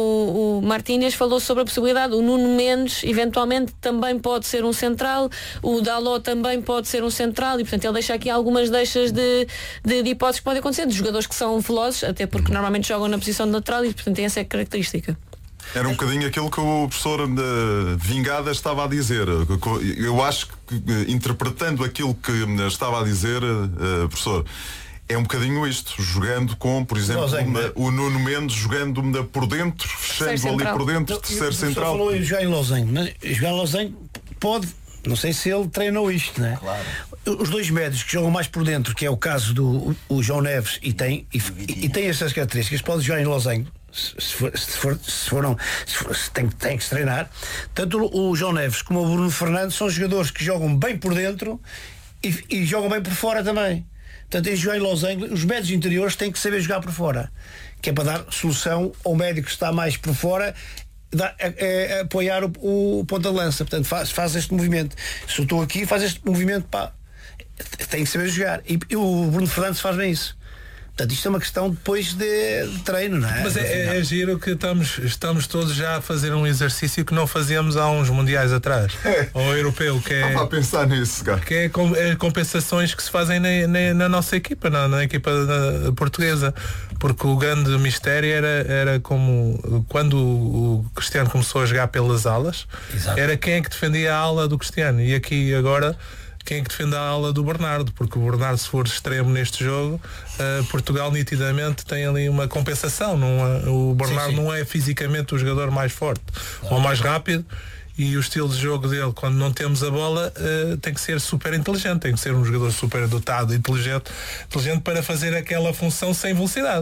o Martínez falou sobre a possibilidade, o Nuno Mendes eventualmente também pode ser um central, o Dalot também pode ser um central, e portanto ele deixa aqui algumas deixas de, de, de hipóteses que podem acontecer, de jogadores que são velozes, até porque normalmente jogam na posição de lateral e portanto tem essa característica. Era um bocadinho aquilo que o professor uh, Vingada estava a dizer. Eu acho que, uh, interpretando aquilo que uh, estava a dizer, uh, professor, é um bocadinho isto, jogando com, por exemplo, Losango, uma- né? o Nuno Mendes jogando uma por dentro, fechando Terceiro ali central. por dentro, Não, terceiro o professor central. falou em jogar em Losango, mas jogar em Losango pode, não sei se ele treinou isto, né? Claro. Os dois médios que jogam mais por dentro, que é o caso do o, o João Neves, e tem, e, e, e tem essas características, pode jogar em Losango. Se, for, se, for, se foram se, for, se tem, tem que se treinar. Tanto o, o João Neves como o Bruno Fernandes são jogadores que jogam bem por dentro e, e jogam bem por fora também. Portanto, em jogar em Losango, os médios interiores têm que saber jogar por fora, que é para dar solução ao médio que está mais por fora, dá, é, é, apoiar o, o ponta de lança. Portanto, faz, faz este movimento. Se eu estou aqui, faz este movimento, pá, tem que saber jogar. E, e o Bruno Fernandes faz bem isso. Portanto, isto é uma questão depois de, de treino, não é? Mas é, é, é giro que estamos, estamos todos já a fazer um exercício que não fazíamos há uns mundiais atrás. Ou europeu, que é, Estava a pensar nisso, cara. que é, com- é compensações que se fazem na, na- na nossa equipa, na, na equipa da- portuguesa. Porque o grande mistério era, era como quando o, o Cristiano começou a jogar pelas alas, Exato. era quem é que defendia a ala do Cristiano. E aqui agora quem é que defende a ala do Bernardo, porque o Bernardo, se for extremo neste jogo, uh, Portugal nitidamente tem ali uma compensação. Não é- o Bernardo Sim, sim. não é fisicamente o jogador mais forte ou mais rápido, e o estilo de jogo dele, quando não temos a bola, uh, tem que ser super inteligente, tem que ser um jogador super dotado, inteligente, inteligente para fazer aquela função sem velocidade.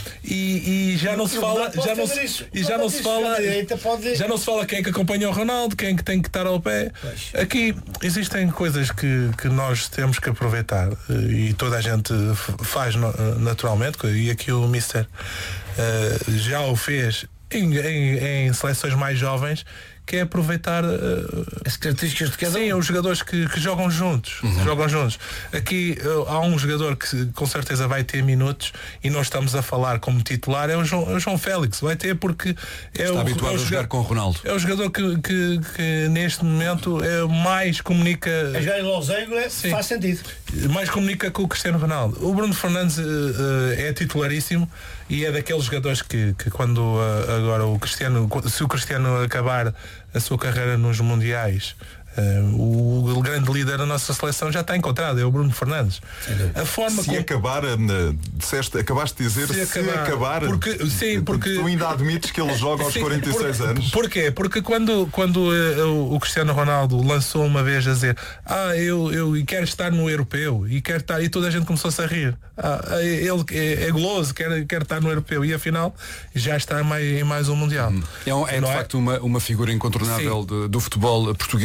E, e já não se o fala, Bernardo pode já não fazer se, isso. e já Pode não fazer se isso. fala, A direita pode- já não se fala quem é que acompanha o Ronaldo, quem é que tem que estar ao pé. Pois. Aqui existem coisas que, que nós temos que aproveitar, eh, e toda a gente f- faz no- naturalmente, e aqui o Mister eh, já o fez em, em- em seleções mais jovens, que é aproveitar eh, As características de cada sim, um. os jogadores que, que jogam juntos. Uhum. Jogam juntos. Aqui eh, há um jogador que com certeza vai ter minutos, e nós estamos a falar como titular, é o João, é o João Félix. Vai ter porque é Está o, habituado é o a jogar com o Ronaldo. É o jogador que, que, que neste momento é mais comunica. A jogar em Losango é, Sim. faz sentido. Mais comunica com o Cristiano Ronaldo. O Bruno Fernandes eh, eh, é titularíssimo, e é daqueles jogadores que, que quando eh, agora o Cristiano, se o Cristiano acabar a sua carreira nos mundiais, eh, o, o grande líder da nossa seleção já está encontrado, é o Bruno Fernandes. A forma Se como acabar, uh, disseste, acabaste de dizer se, Se acabar. acabar. Porque- sim, porque- Tu ainda admites que ele joga aos Sim, quarenta e seis por- anos. Porquê? Porque quando, quando eh, o, o Cristiano Ronaldo lançou uma vez a dizer, ah, eu, eu quero estar no europeu, e quero estar, e toda a gente começou-se a rir. Ah, ele é, é goloso, quer, quer estar no europeu, e afinal já está em mais, em mais um mundial. É, um- é de Não é? facto uma, uma figura incontornável de- do futebol português e internacional.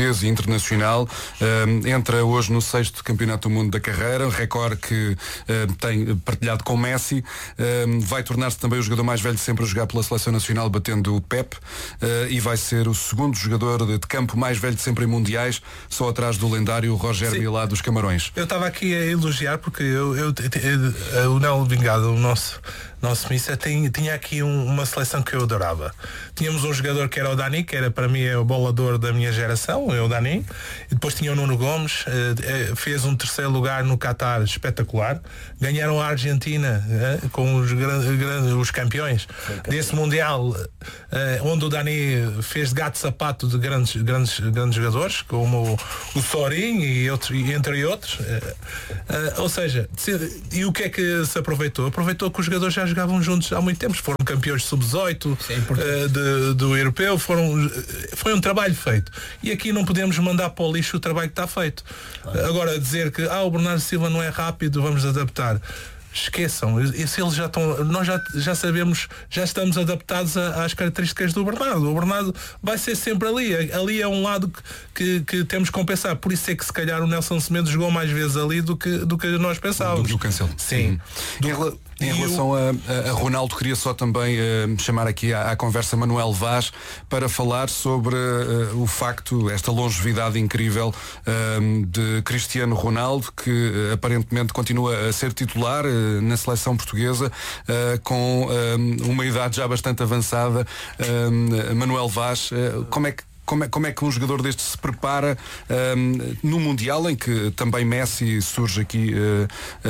internacional, uh, entra hoje no sexto Campeonato do Mundo da carreira, recorde que uh, tem partilhado com Messi, uh, vai tornar-se também o jogador mais velho sempre a jogar pela Seleção Nacional, batendo o Pep, uh, e vai ser o segundo jogador de campo mais velho de sempre em mundiais, só atrás do lendário Roger Milá dos Camarões. Eu estava aqui a elogiar porque eu, eu, eu, o Nelo Vingado, o nosso nosso Missa, tinha, tinha aqui um, uma seleção que eu adorava. Tínhamos um jogador que era o Dani, que era para mim o bolador da minha geração, é o Dani, e depois tinha o Nuno Gomes, eh, fez um terceiro lugar no Qatar espetacular, ganharam a Argentina eh, com os, gran, gran, os campeões desse Mundial, eh, onde o Dani fez de gato sapato de grandes, grandes, grandes jogadores, como o, o Sorin e, outros, e entre outros, eh, eh, ou seja, se, e o que é que se aproveitou? Aproveitou que os jogadores já jogavam juntos há muito tempo, foram campeões de sub dezoito uh, de, do europeu, foram, foi um trabalho feito. E aqui não podemos mandar para o lixo o trabalho que está feito. Claro. Agora dizer que ah, o Bernardo Silva não é rápido, vamos adaptar. Esqueçam, se eles já estão, nós já, já sabemos, já estamos adaptados a, às características do Bernardo. O Bernardo vai ser sempre ali. Ali é um lado que, que, que temos que compensar. Por isso é que se calhar o Nelson Semedo jogou mais vezes ali do que, do que nós pensávamos. Do, do Cancelo. Sim. Uhum. Do, Em relação a, a Ronaldo, queria só também uh, chamar aqui à, à conversa Manuel Vaz para falar sobre uh, o facto, esta longevidade incrível uh, de Cristiano Ronaldo, que uh, aparentemente continua a ser titular uh, na seleção portuguesa, uh, com uh, uma idade já bastante avançada. Uh, Manuel Vaz, uh, como é que Como é, como é que um jogador deste se prepara um, no Mundial, em que também Messi surge aqui uh,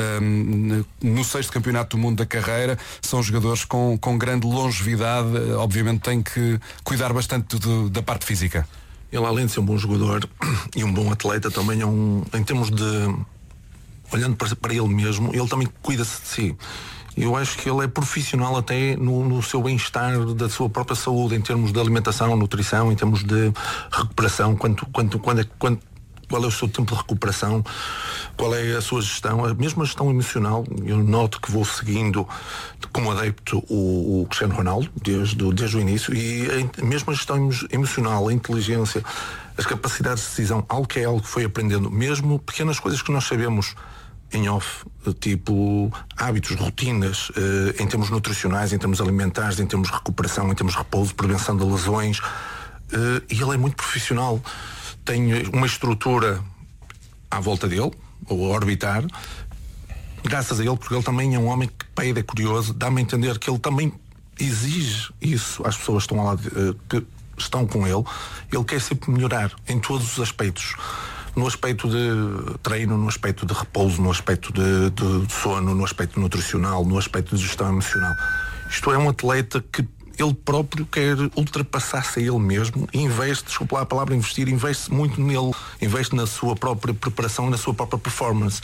um, no sexto Campeonato do Mundo da carreira? São jogadores com, com grande longevidade, obviamente tem que cuidar bastante do, da parte física. Ele, além de ser um bom jogador e um bom atleta, também é um, em termos de, olhando para, para ele mesmo, ele também cuida-se de si. Eu acho que ele é profissional até no, no seu bem-estar da sua própria saúde, em termos de alimentação, nutrição, em termos de recuperação, quanto, quanto, quando é, quando, qual é o seu tempo de recuperação, qual é a sua gestão, a mesma gestão emocional. Eu noto que vou seguindo como adepto o, o Cristiano Ronaldo desde, desde o início, e a mesma gestão emocional, a inteligência, as capacidades de decisão, algo que é algo que foi aprendendo, mesmo pequenas coisas que nós sabemos em off, tipo hábitos, rotinas, eh, em termos nutricionais, em termos alimentares, em termos de recuperação, em termos de repouso, prevenção de lesões, eh, e ele é muito profissional, tem uma estrutura à volta dele, ou a orbitar, graças a ele, porque ele também é um homem que peida, é curioso, dá-me a entender que ele também exige isso às pessoas que estão ao lado, eh, que estão com ele. Ele quer sempre melhorar em todos os aspectos, no aspecto de treino, no aspecto de repouso, no aspecto de, de, de sono, no aspecto nutricional, no aspecto de gestão emocional. Isto é um atleta que ele próprio quer ultrapassar-se a ele mesmo e investe, desculpa lá a palavra investir, investe muito nele, investe na sua própria preparação e na sua própria performance.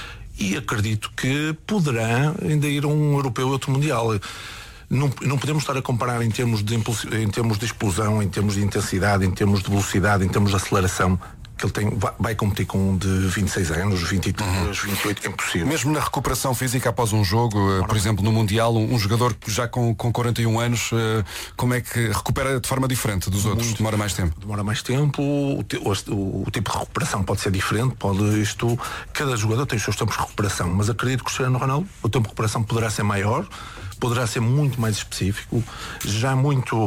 E acredito que poderá ainda ir a um europeu e outro mundial. Não, não podemos estar a comparar em termos, de impulso, em termos de explosão, em termos de intensidade, em termos de velocidade, em termos de aceleração, que ele tem, vai, vai competir com um de vinte e seis anos, vinte e três, uhum. vinte e oito, é impossível. Mesmo na recuperação física após um jogo, uh, por exemplo no Mundial, um, um jogador já com, com quarenta e um anos, uh, como é que recupera de forma diferente dos outros? Muito, demora mais tempo? Demora mais tempo, o, o, o tipo de recuperação pode ser diferente, pode isto, cada jogador tem os seus tempos de recuperação, mas acredito que o Cristiano Ronaldo, o tempo de recuperação poderá ser maior, poderá ser muito mais específico, já muito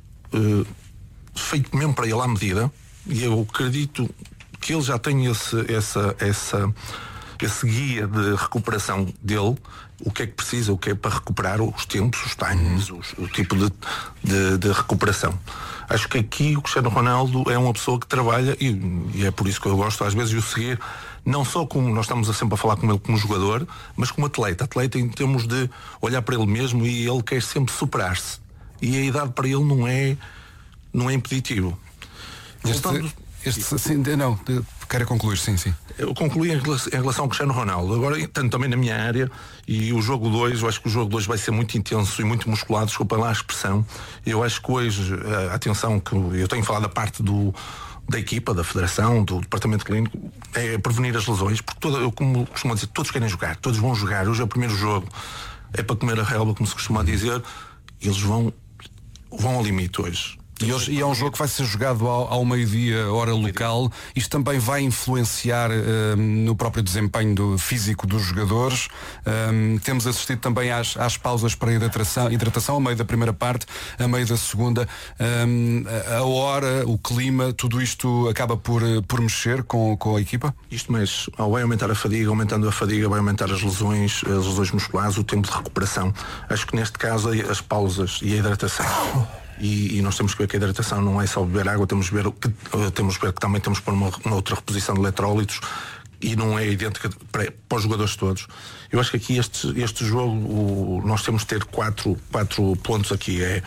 uh, feito mesmo para ele à medida. E eu acredito que ele já tem esse, essa, essa, esse guia de recuperação dele, o que é que precisa, o que é para recuperar os tempos, os times, os, o tipo de, de, de recuperação. Acho que aqui o Cristiano Ronaldo é uma pessoa que trabalha, e, e é por isso que eu gosto às vezes de o seguir, não só como nós estamos sempre a falar com ele como jogador, mas como atleta. Atleta em termos de olhar para ele mesmo, e ele quer sempre superar-se. E a idade para ele não é, não é impeditivo. Este, este, sim, não, quero concluir, sim, sim. Eu concluí em relação, em relação ao Cristiano Ronaldo. Agora, tanto também na minha área, e o jogo dois, eu acho que o jogo dois vai ser muito intenso e muito musculado, desculpa lá a expressão. Eu acho que hoje, a atenção que eu tenho falado da parte do, da equipa, da federação, do departamento clínico, é prevenir as lesões, porque todo, eu como costumo dizer, todos querem jogar, todos vão jogar. Hoje é o primeiro jogo, é para comer a relva, como se costuma dizer, eles vão, vão ao limite hoje. E, hoje, e é um jogo que vai ser jogado ao, ao meio-dia, hora local. Isto também vai influenciar uh, no próprio desempenho do, físico dos jogadores. Um, temos assistido também às, às pausas para hidratação, hidratação a meio da primeira parte, a meio da segunda. Um, a hora, o clima, tudo isto acaba por, por mexer com, com a equipa? Isto mexe, vai aumentar a fadiga, aumentando a fadiga vai aumentar as lesões, as lesões musculares, o tempo de recuperação. Acho que neste caso as pausas e a hidratação. E, e nós temos que ver que a hidratação não é só beber água, temos que ver que, temos que, ver que também temos que pôr uma, uma outra reposição de eletrólitos e não é idêntica para, para os jogadores todos. Eu acho que aqui este, este jogo o, nós temos de ter quatro, quatro pontos aqui. É,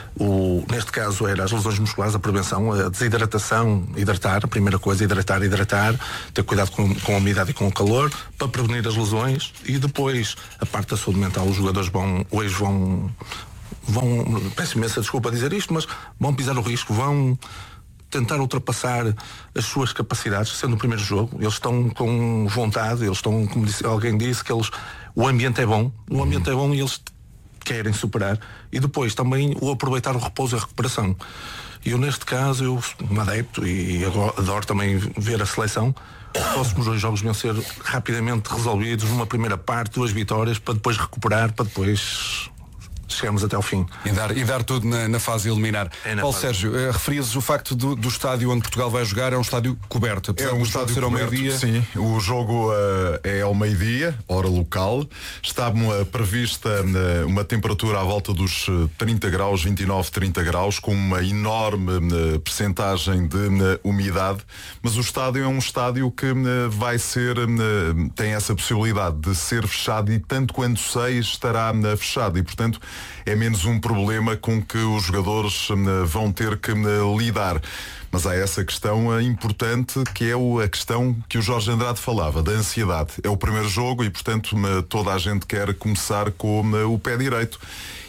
o, neste caso era as lesões musculares, a prevenção, a desidratação, hidratar, a primeira coisa, hidratar, hidratar, ter cuidado com, com a umidade e com o calor para prevenir as lesões e depois a parte da saúde mental. Os jogadores vão, hoje vão vão, peço imensa desculpa dizer isto, mas vão pisar o risco, vão tentar ultrapassar as suas capacidades, sendo o primeiro jogo. Eles estão com vontade, eles estão, como disse, alguém disse, que eles, o ambiente é bom, o ambiente é bom e eles querem superar. E depois também o aproveitar o repouso e a recuperação. E eu, neste caso, eu me adepto e adoro também ver a seleção. Os próximos dois jogos vão ser rapidamente resolvidos numa primeira parte, duas vitórias, para depois recuperar, para depois chegamos até ao fim. E dar, e dar tudo na, na fase eliminar. É Paulo fase. Sérgio, eh, referias o facto do, do estádio onde Portugal vai jogar é um estádio coberto. É um estádio ser ao meio-dia. Sim, o jogo uh, é ao meio-dia, hora local. Está uh, prevista uh, uma temperatura à volta dos uh, trinta graus, vinte e nove, trinta graus, com uma enorme uh, percentagem de uh, umidade. Mas o estádio é um estádio que uh, vai ser, uh, tem essa possibilidade de ser fechado e tanto quanto sei estará uh, fechado. E, portanto, é menos um problema com que os jogadores uh, vão ter que uh, lidar. Mas há essa questão uh, importante, que é o, a questão que o Jorge Andrade falava, da ansiedade. É o primeiro jogo e, portanto, uh, toda a gente quer começar com uh, o pé direito.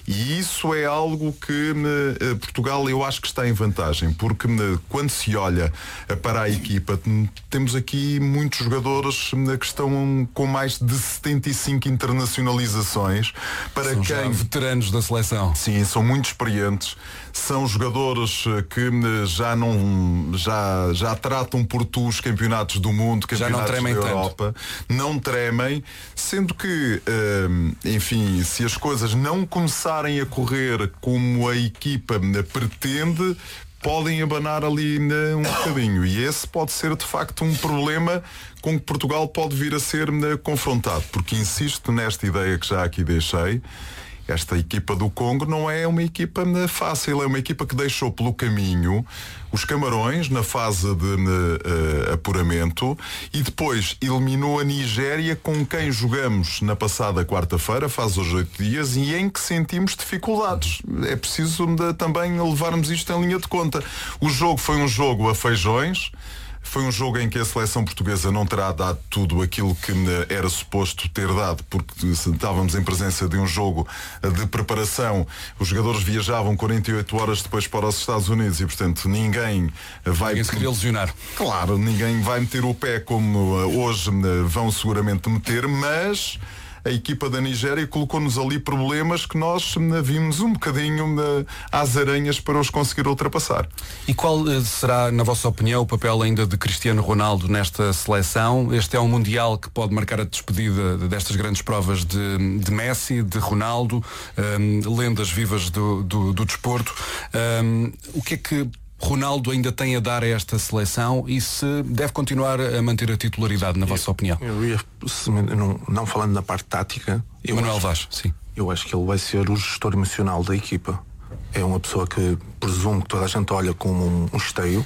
E isso é algo que uh, Portugal, eu acho que está em vantagem, porque uh, quando se olha uh, para a equipa, temos aqui muitos jogadores uh, que estão com mais de setenta e cinco internacionalizações. Para são quem já veteranos da seleção. Sim, são muito experientes. São jogadores que uh, já não já, já tratam por tu os campeonatos do mundo, campeonatos da Europa. Tanto. Não tremem, sendo que, uh, enfim, se as coisas não começarem a correr como a equipa pretende, podem abanar ali um bocadinho. E esse pode ser de facto um problema com que Portugal pode vir a ser confrontado. Porque insisto nesta ideia que já aqui deixei. Esta equipa do Congo não é uma equipa fácil, é uma equipa que deixou pelo caminho os Camarões na fase de uh, apuramento e depois eliminou a Nigéria, com quem jogamos na passada quarta-feira, faz hoje oito dias, e em que sentimos dificuldades. É preciso de, também levarmos isto em linha de conta. O jogo foi um jogo a feijões. Foi um jogo em que a seleção portuguesa não terá dado tudo aquilo que era suposto ter dado, porque estávamos em presença de um jogo de preparação. Os jogadores viajavam quarenta e oito horas depois para os Estados Unidos e, portanto, ninguém vai... Ninguém se queria lesionar. Claro, ninguém vai meter o pé como hoje vão seguramente meter, mas... a equipa da Nigéria colocou-nos ali problemas que nós vimos um bocadinho às aranhas para os conseguir ultrapassar. E qual será, na vossa opinião, o papel ainda de Cristiano Ronaldo nesta seleção? Este é um Mundial que pode marcar a despedida destas grandes provas de, de Messi, de Ronaldo, um, lendas vivas do, do, do desporto. Um, o que é que Ronaldo ainda tem a dar a esta seleção e se deve continuar a manter a titularidade, na eu, vossa opinião? Eu ia, não, não falando na parte tática, eu Manuel acho, Vaz, sim. Eu acho que ele vai ser o gestor emocional da equipa. É uma pessoa que presumo que toda a gente olha como um, um esteio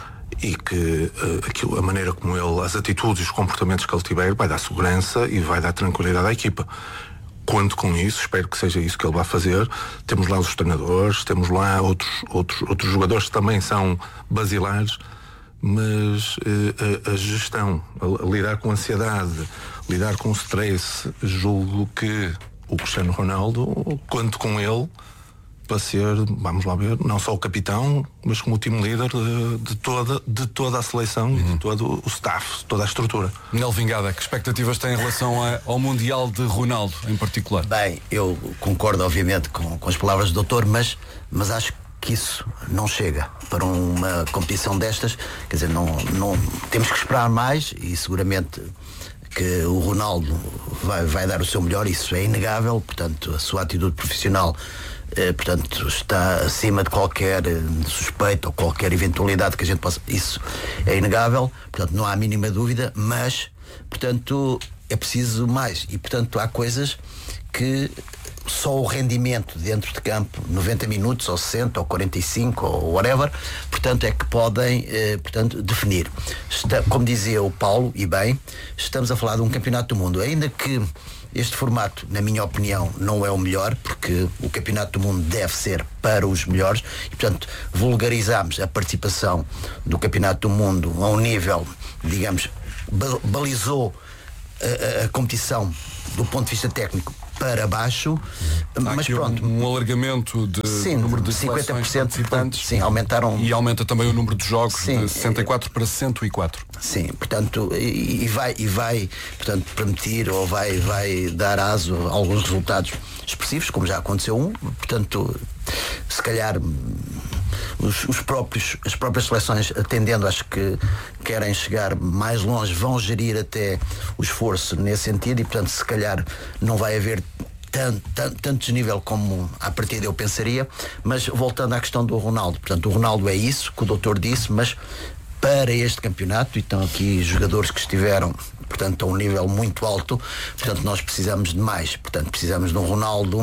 e que uh, aquilo, a maneira como ele, as atitudes e os comportamentos que ele tiver vai dar segurança e vai dar tranquilidade à equipa. Conto com isso, espero que seja isso que ele vai fazer. Temos lá os treinadores, temos lá outros, outros, outros jogadores que também são basilares, mas uh, a, a gestão, a, a lidar com a ansiedade, lidar com o stress, julgo que o Cristiano Ronaldo, conto com ele para ser, vamos lá ver, não só o capitão, mas como o time líder de, de, toda, de toda a seleção uhum. e de todo o staff, toda a estrutura. Nel Vingada, que expectativas tem em relação a, ao Mundial de Ronaldo em particular? Bem, eu concordo obviamente com, com as palavras do doutor, mas, mas acho que isso não chega para uma competição destas, quer dizer, não, não temos que esperar mais e seguramente que o Ronaldo vai, vai dar o seu melhor, isso é inegável, portanto a sua atitude profissional eh, portanto está acima de qualquer eh, suspeita ou qualquer eventualidade que a gente possa, isso é inegável, portanto não há a mínima dúvida, mas portanto é preciso mais e portanto há coisas que só o rendimento dentro de campo, noventa minutos ou sessenta ou quarenta e cinco ou whatever, portanto é que podem eh, portanto, definir. Está, como dizia o Paulo, e bem, estamos a falar de um campeonato do mundo, ainda que este formato, na minha opinião, não é o melhor, porque o campeonato do mundo deve ser para os melhores e, portanto, vulgarizamos a participação do campeonato do mundo a um nível, digamos, balizou a, a, a competição do ponto de vista técnico para baixo, há mas pronto. Um, um alargamento de sim, número de cinquenta por cento participantes. Sim, aumentaram. E aumenta também o número de jogos, sim, de sessenta e quatro para cento e quatro. Sim, portanto, e, e vai, e vai portanto, permitir ou vai, vai dar aso a alguns resultados expressivos, como já aconteceu um, portanto, se calhar os, os próprios, as próprias seleções, atendendo às que querem chegar mais longe, vão gerir até o esforço nesse sentido e, portanto, se calhar não vai haver tanto, tanto, tanto desnível como à partida eu pensaria, mas voltando à questão do Ronaldo, portanto, o Ronaldo é isso que o doutor disse, mas para este campeonato, e estão aqui jogadores que estiveram, portanto, a um nível muito alto, portanto, nós precisamos de mais, portanto, precisamos de um Ronaldo,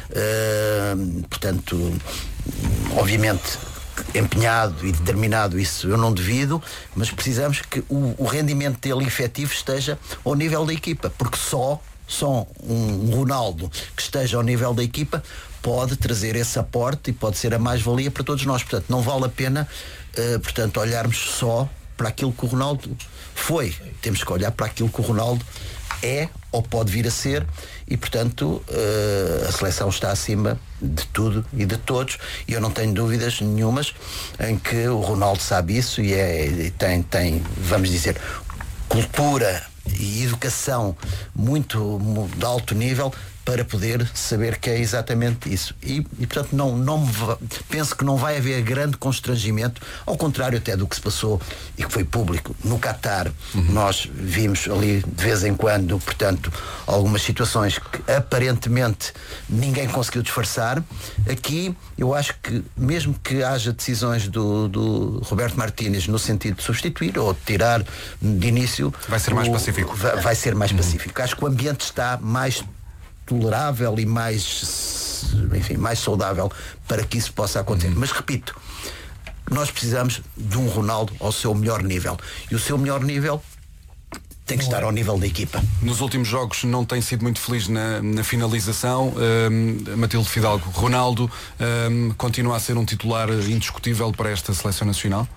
uh, portanto, obviamente empenhado e determinado, isso eu não devido, mas precisamos que o, o rendimento dele efetivo esteja ao nível da equipa, porque só, só um Ronaldo que esteja ao nível da equipa pode trazer esse aporte e pode ser a mais-valia para todos nós, portanto, não vale a pena Uh, portanto, olharmos só para aquilo que o Ronaldo foi. Temos que olhar para aquilo que o Ronaldo é ou pode vir a ser e, portanto, uh, a seleção está acima de tudo e de todos e eu não tenho dúvidas nenhumas em que o Ronaldo sabe isso e, é, e tem, tem, vamos dizer, cultura e educação muito de alto nível para poder saber que é exatamente isso. E, e portanto, não, não penso que não vai haver grande constrangimento, ao contrário até do que se passou e que foi público no Qatar. Uhum. Nós vimos ali de vez em quando, portanto, algumas situações que aparentemente ninguém conseguiu disfarçar. Aqui, eu acho que mesmo que haja decisões do, do Roberto Martínez no sentido de substituir ou de tirar de início, vai ser mais o, pacífico. Vai, vai ser mais uhum. pacífico. Acho que o ambiente está mais tolerável e mais, enfim, mais saudável para que isso possa acontecer. Uhum. Mas repito, nós precisamos de um Ronaldo ao seu melhor nível. E o seu melhor nível tem que estar ao nível da equipa. Nos últimos jogos não tem sido muito feliz na, na finalização. Um, Matilde Fidalgo, Ronaldo um, continua a ser um titular indiscutível para esta seleção nacional?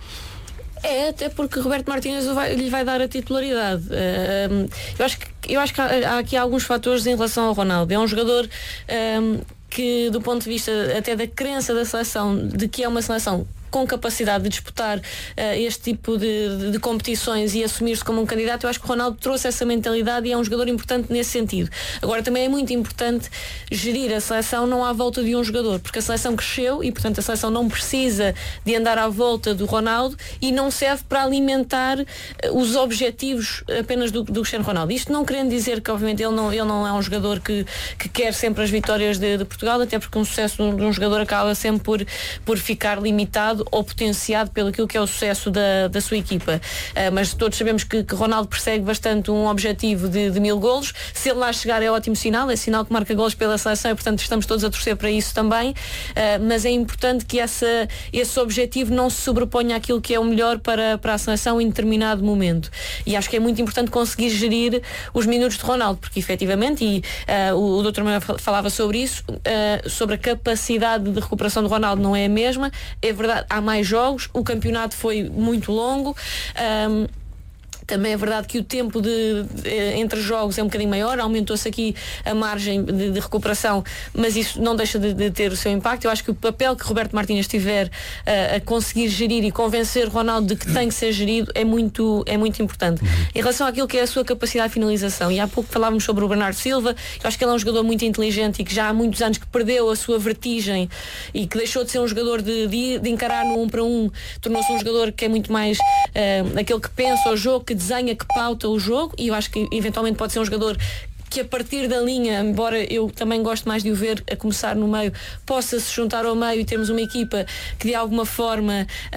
É, até porque Roberto Martínez vai, lhe vai dar a titularidade. Uh, eu acho que, eu acho que há, há aqui alguns fatores em relação ao Ronaldo. É um jogador um, que, do ponto de vista até da crença da seleção, de que é uma seleção com capacidade de disputar uh, este tipo de, de, de competições e assumir-se como um candidato, eu acho que o Ronaldo trouxe essa mentalidade e é um jogador importante nesse sentido. Agora também é muito importante gerir a seleção não à volta de um jogador, porque a seleção cresceu e portanto a seleção não precisa de andar à volta do Ronaldo e não serve para alimentar uh, os objetivos apenas do, do Cristiano Ronaldo. Isto não querendo dizer que obviamente ele não, ele não é um jogador que, que quer sempre as vitórias de, de Portugal, até porque um sucesso de um, de um jogador acaba sempre por, por ficar limitado ou potenciado pelo aquilo que é o sucesso da, da sua equipa. Uh, mas todos sabemos que, que Ronaldo persegue bastante um objetivo de, de mil golos. Se ele lá chegar é ótimo sinal, é sinal que marca golos pela seleção e portanto estamos todos a torcer para isso também. Uh, mas é importante que essa, esse objetivo não se sobreponha àquilo que é o melhor para, para a seleção em determinado momento. E acho que é muito importante conseguir gerir os minutos de Ronaldo, porque efetivamente, e uh, o, o doutor Manuel falava sobre isso, uh, sobre a capacidade de recuperação do Ronaldo não é a mesma. É verdade, há mais jogos, o campeonato foi muito longo. Um, Também é verdade que o tempo de, de, entre jogos é um bocadinho maior, aumentou-se aqui a margem de, de recuperação, mas isso não deixa de, de ter o seu impacto. Eu acho que o papel que Roberto Martínez tiver uh, a conseguir gerir e convencer Ronaldo de que tem que ser gerido é muito, é muito importante. Uhum. Em relação àquilo que é a sua capacidade de finalização, e há pouco falávamos sobre o Bernardo Silva, eu acho que ele é um jogador muito inteligente e que já há muitos anos que perdeu a sua vertigem e que deixou de ser um jogador de, de, de encarar no um para um, tornou-se um jogador que é muito mais uh, aquele que pensa o jogo, que desenha, que pauta o jogo, e eu acho que eventualmente pode ser um jogador que a partir da linha, embora eu também gosto mais de o ver a começar no meio, possa se juntar ao meio e termos uma equipa que de alguma forma uh,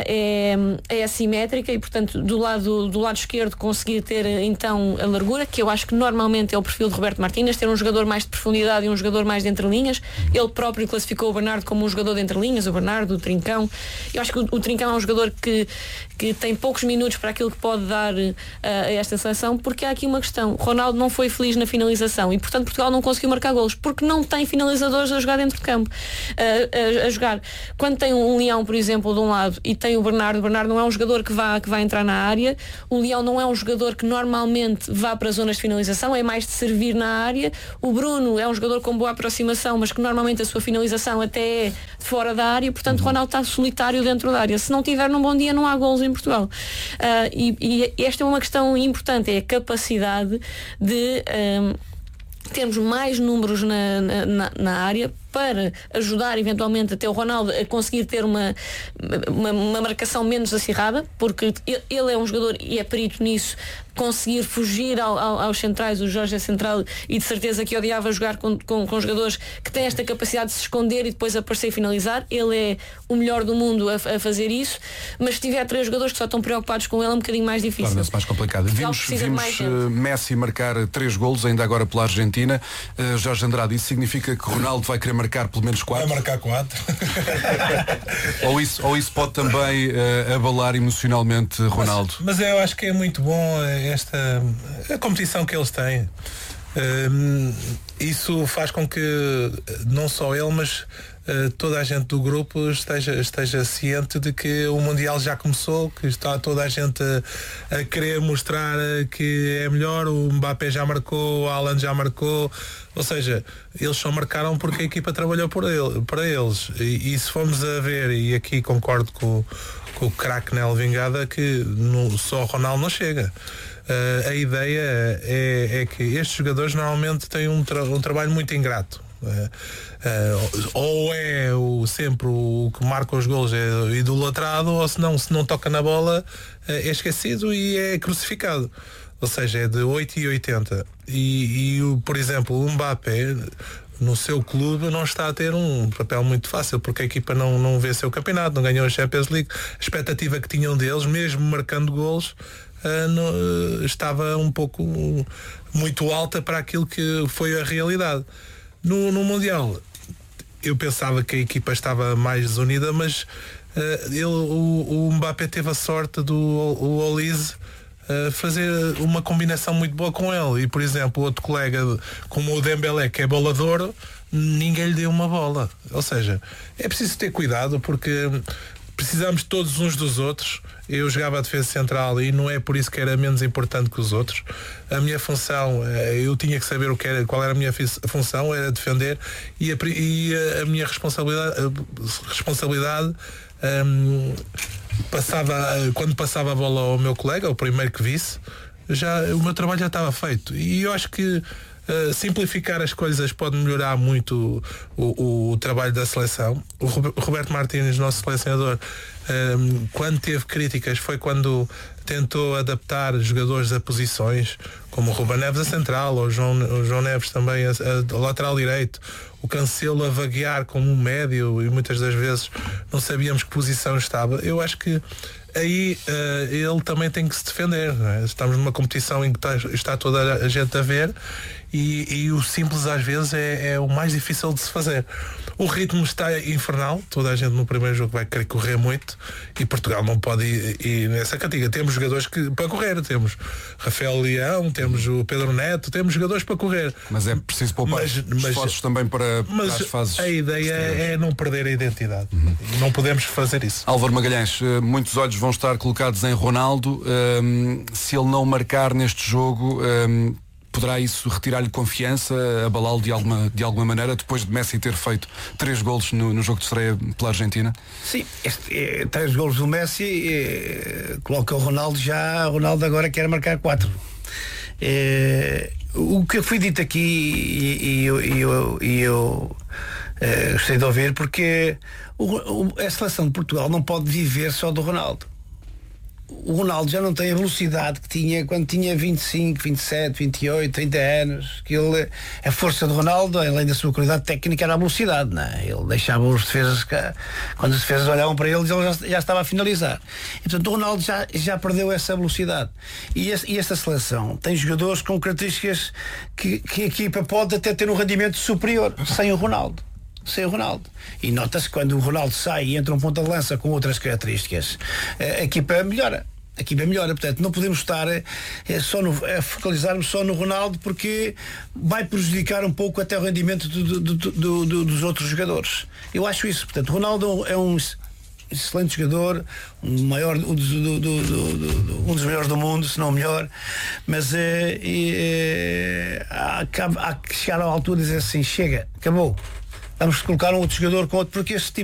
é, é assimétrica e portanto do lado, do lado esquerdo conseguir ter então a largura, que eu acho que normalmente é o perfil de Roberto Martínez, ter um jogador mais de profundidade e um jogador mais de entrelinhas. Ele próprio classificou o Bernardo como um jogador de entrelinhas, o Bernardo, o Trincão. Eu acho que o, o Trincão é um jogador que, que tem poucos minutos para aquilo que pode dar uh, a esta seleção, porque há aqui uma questão. Ronaldo não foi feliz na finalização e portanto Portugal não conseguiu marcar golos porque não tem finalizadores a jogar dentro de campo, a, a, a jogar. Quando tem um Leão, por exemplo, de um lado e tem o Bernardo, o Bernardo não é um jogador que vá, que vai entrar na área, o Leão não é um jogador que normalmente vá para zonas de finalização, é mais de servir na área. O Bruno é um jogador com boa aproximação, mas que normalmente a sua finalização até é de fora da área, portanto uhum. Ronaldo está solitário dentro da área. Se não tiver num bom dia não há golos em Portugal. Uh, e, e esta é uma questão importante, é a capacidade de uh, termos mais números na, na, na área para ajudar eventualmente até o Ronaldo a conseguir ter uma, uma, uma marcação menos acirrada, porque ele é um jogador e é perito nisso, conseguir fugir ao, ao, aos centrais. O Jorge é central e de certeza que odiava jogar com, com, com jogadores que têm esta capacidade de se esconder e depois aparecer e finalizar. Ele é o melhor do mundo a, a fazer isso, mas se tiver três jogadores que só estão preocupados com ele é um bocadinho mais difícil. Torna-se mais complicado. Vimos, vimos uh, Messi marcar três golos ainda agora pela Argentina. uh, Jorge Andrade, isso significa que Ronaldo vai querer marcar pelo menos quatro? Vai marcar quatro. ou, isso, ou isso pode também uh, abalar emocionalmente Ronaldo? Mas, mas eu acho que é muito bom esta a competição que eles têm. Um, isso faz com que não só ele, mas Uh, toda a gente do grupo esteja, esteja ciente de que o Mundial já começou, que está toda a gente a, a querer mostrar que é melhor. O Mbappé já marcou, o Haaland já marcou, ou seja, eles só marcaram porque a equipa trabalhou por ele, para eles. E, e se formos a ver, e aqui concordo com, com o craque Nel Vingada, que no, só o Ronaldo não chega. Uh, a ideia é, é que estes jogadores normalmente têm um, tra- um trabalho muito ingrato. Uh, uh, ou é o, sempre o que marca os golos é idolatrado, ou se não, se não toca na bola uh, é esquecido e é crucificado. Ou seja, é de oito e oitenta. E, e por exemplo, o Mbappé no seu clube não está a ter um papel muito fácil, porque a equipa não, não venceu o campeonato, não ganhou a Champions League. A expectativa que tinham deles, mesmo marcando golos, Uh, no, uh, estava um pouco uh, muito alta para aquilo que foi a realidade. No, no Mundial eu pensava que a equipa estava mais desunida, mas uh, ele, o, o Mbappé teve a sorte do o Olise uh, fazer uma combinação muito boa com ele. E por exemplo, outro colega como o Dembélé, que é bolador, ninguém lhe deu uma bola. Ou seja, é preciso ter cuidado, porque precisamos todos uns dos outros. Eu jogava a defesa central e não é por isso que era menos importante que os outros. A minha função, eu tinha que saber o que era, qual era a minha função, era defender, e a, e a minha responsabilidade, responsabilidade um, passava, quando passava a bola ao meu colega, o primeiro que visse, já, o meu trabalho já estava feito. E eu acho que Uh, simplificar as coisas pode melhorar muito o, o, o trabalho da seleção. O Roberto Martínez, nosso selecionador, um, quando teve críticas foi quando tentou adaptar jogadores a posições, como o Ruben Neves a central, ou o João, o João Neves também a, a, a lateral direito, o Cancelo a vaguear como um médio, e muitas das vezes não sabíamos que posição estava. Eu acho que aí uh, ele também tem que se defender, não é? Estamos numa competição em que está, está toda a gente a ver, e, e o simples às vezes é, é o mais difícil de se fazer. O ritmo está infernal, toda a gente no primeiro jogo vai querer correr muito, Neto, e Portugal não pode ir, ir nessa cantiga. Temos jogadores que, para correr, temos Rafael Leão, temos o Pedro Neto, temos jogadores para correr. Mas é preciso poupar mas, esforços mas, também para, mas para as fases. A ideia é não perder a identidade. Uhum. Não podemos fazer isso. Álvaro Magalhães, muitos olhos vão estar colocados em Ronaldo. Um, se ele não marcar neste jogo, um, poderá isso retirar-lhe confiança, abalá-lo de alguma, de alguma maneira, depois de Messi ter feito três golos no, no jogo de estreia pela Argentina? Sim, este, é, três golos do Messi é, coloca o Ronaldo já, o Ronaldo agora quer marcar quatro. É, o que foi dito aqui e, e eu, e eu, e eu é, gostei de ouvir, porque o, o, a seleção de Portugal não pode viver só do Ronaldo. O Ronaldo já não tem a velocidade que tinha quando tinha vinte e cinco, vinte e sete, vinte e oito, trinta anos. Que ele, a força do Ronaldo, além da sua qualidade técnica, era a velocidade, não é? Ele deixava os defesas, quando os defesas olhavam para ele, ele já, já estava a finalizar. E, portanto, o Ronaldo já, já perdeu essa velocidade. E, esse, e esta seleção tem jogadores com características que, que a equipa pode até ter um rendimento superior sem o Ronaldo. Sem o Ronaldo. E nota-se que quando o Ronaldo sai e entra um ponta de lança com outras características, a equipa melhora. A equipa melhora, portanto, não podemos estar é, só no, a focalizar-nos só no Ronaldo, porque vai prejudicar um pouco até o rendimento do, do, do, do, dos outros jogadores. Eu acho isso. Portanto, o Ronaldo é um excelente jogador, um, maior, um, dos, do, do, do, um dos melhores do mundo, se não o melhor, mas é, é, há, há que chegar à altura e dizer assim, chega, acabou. Vamos colocar um outro jogador com outro, porque este tipo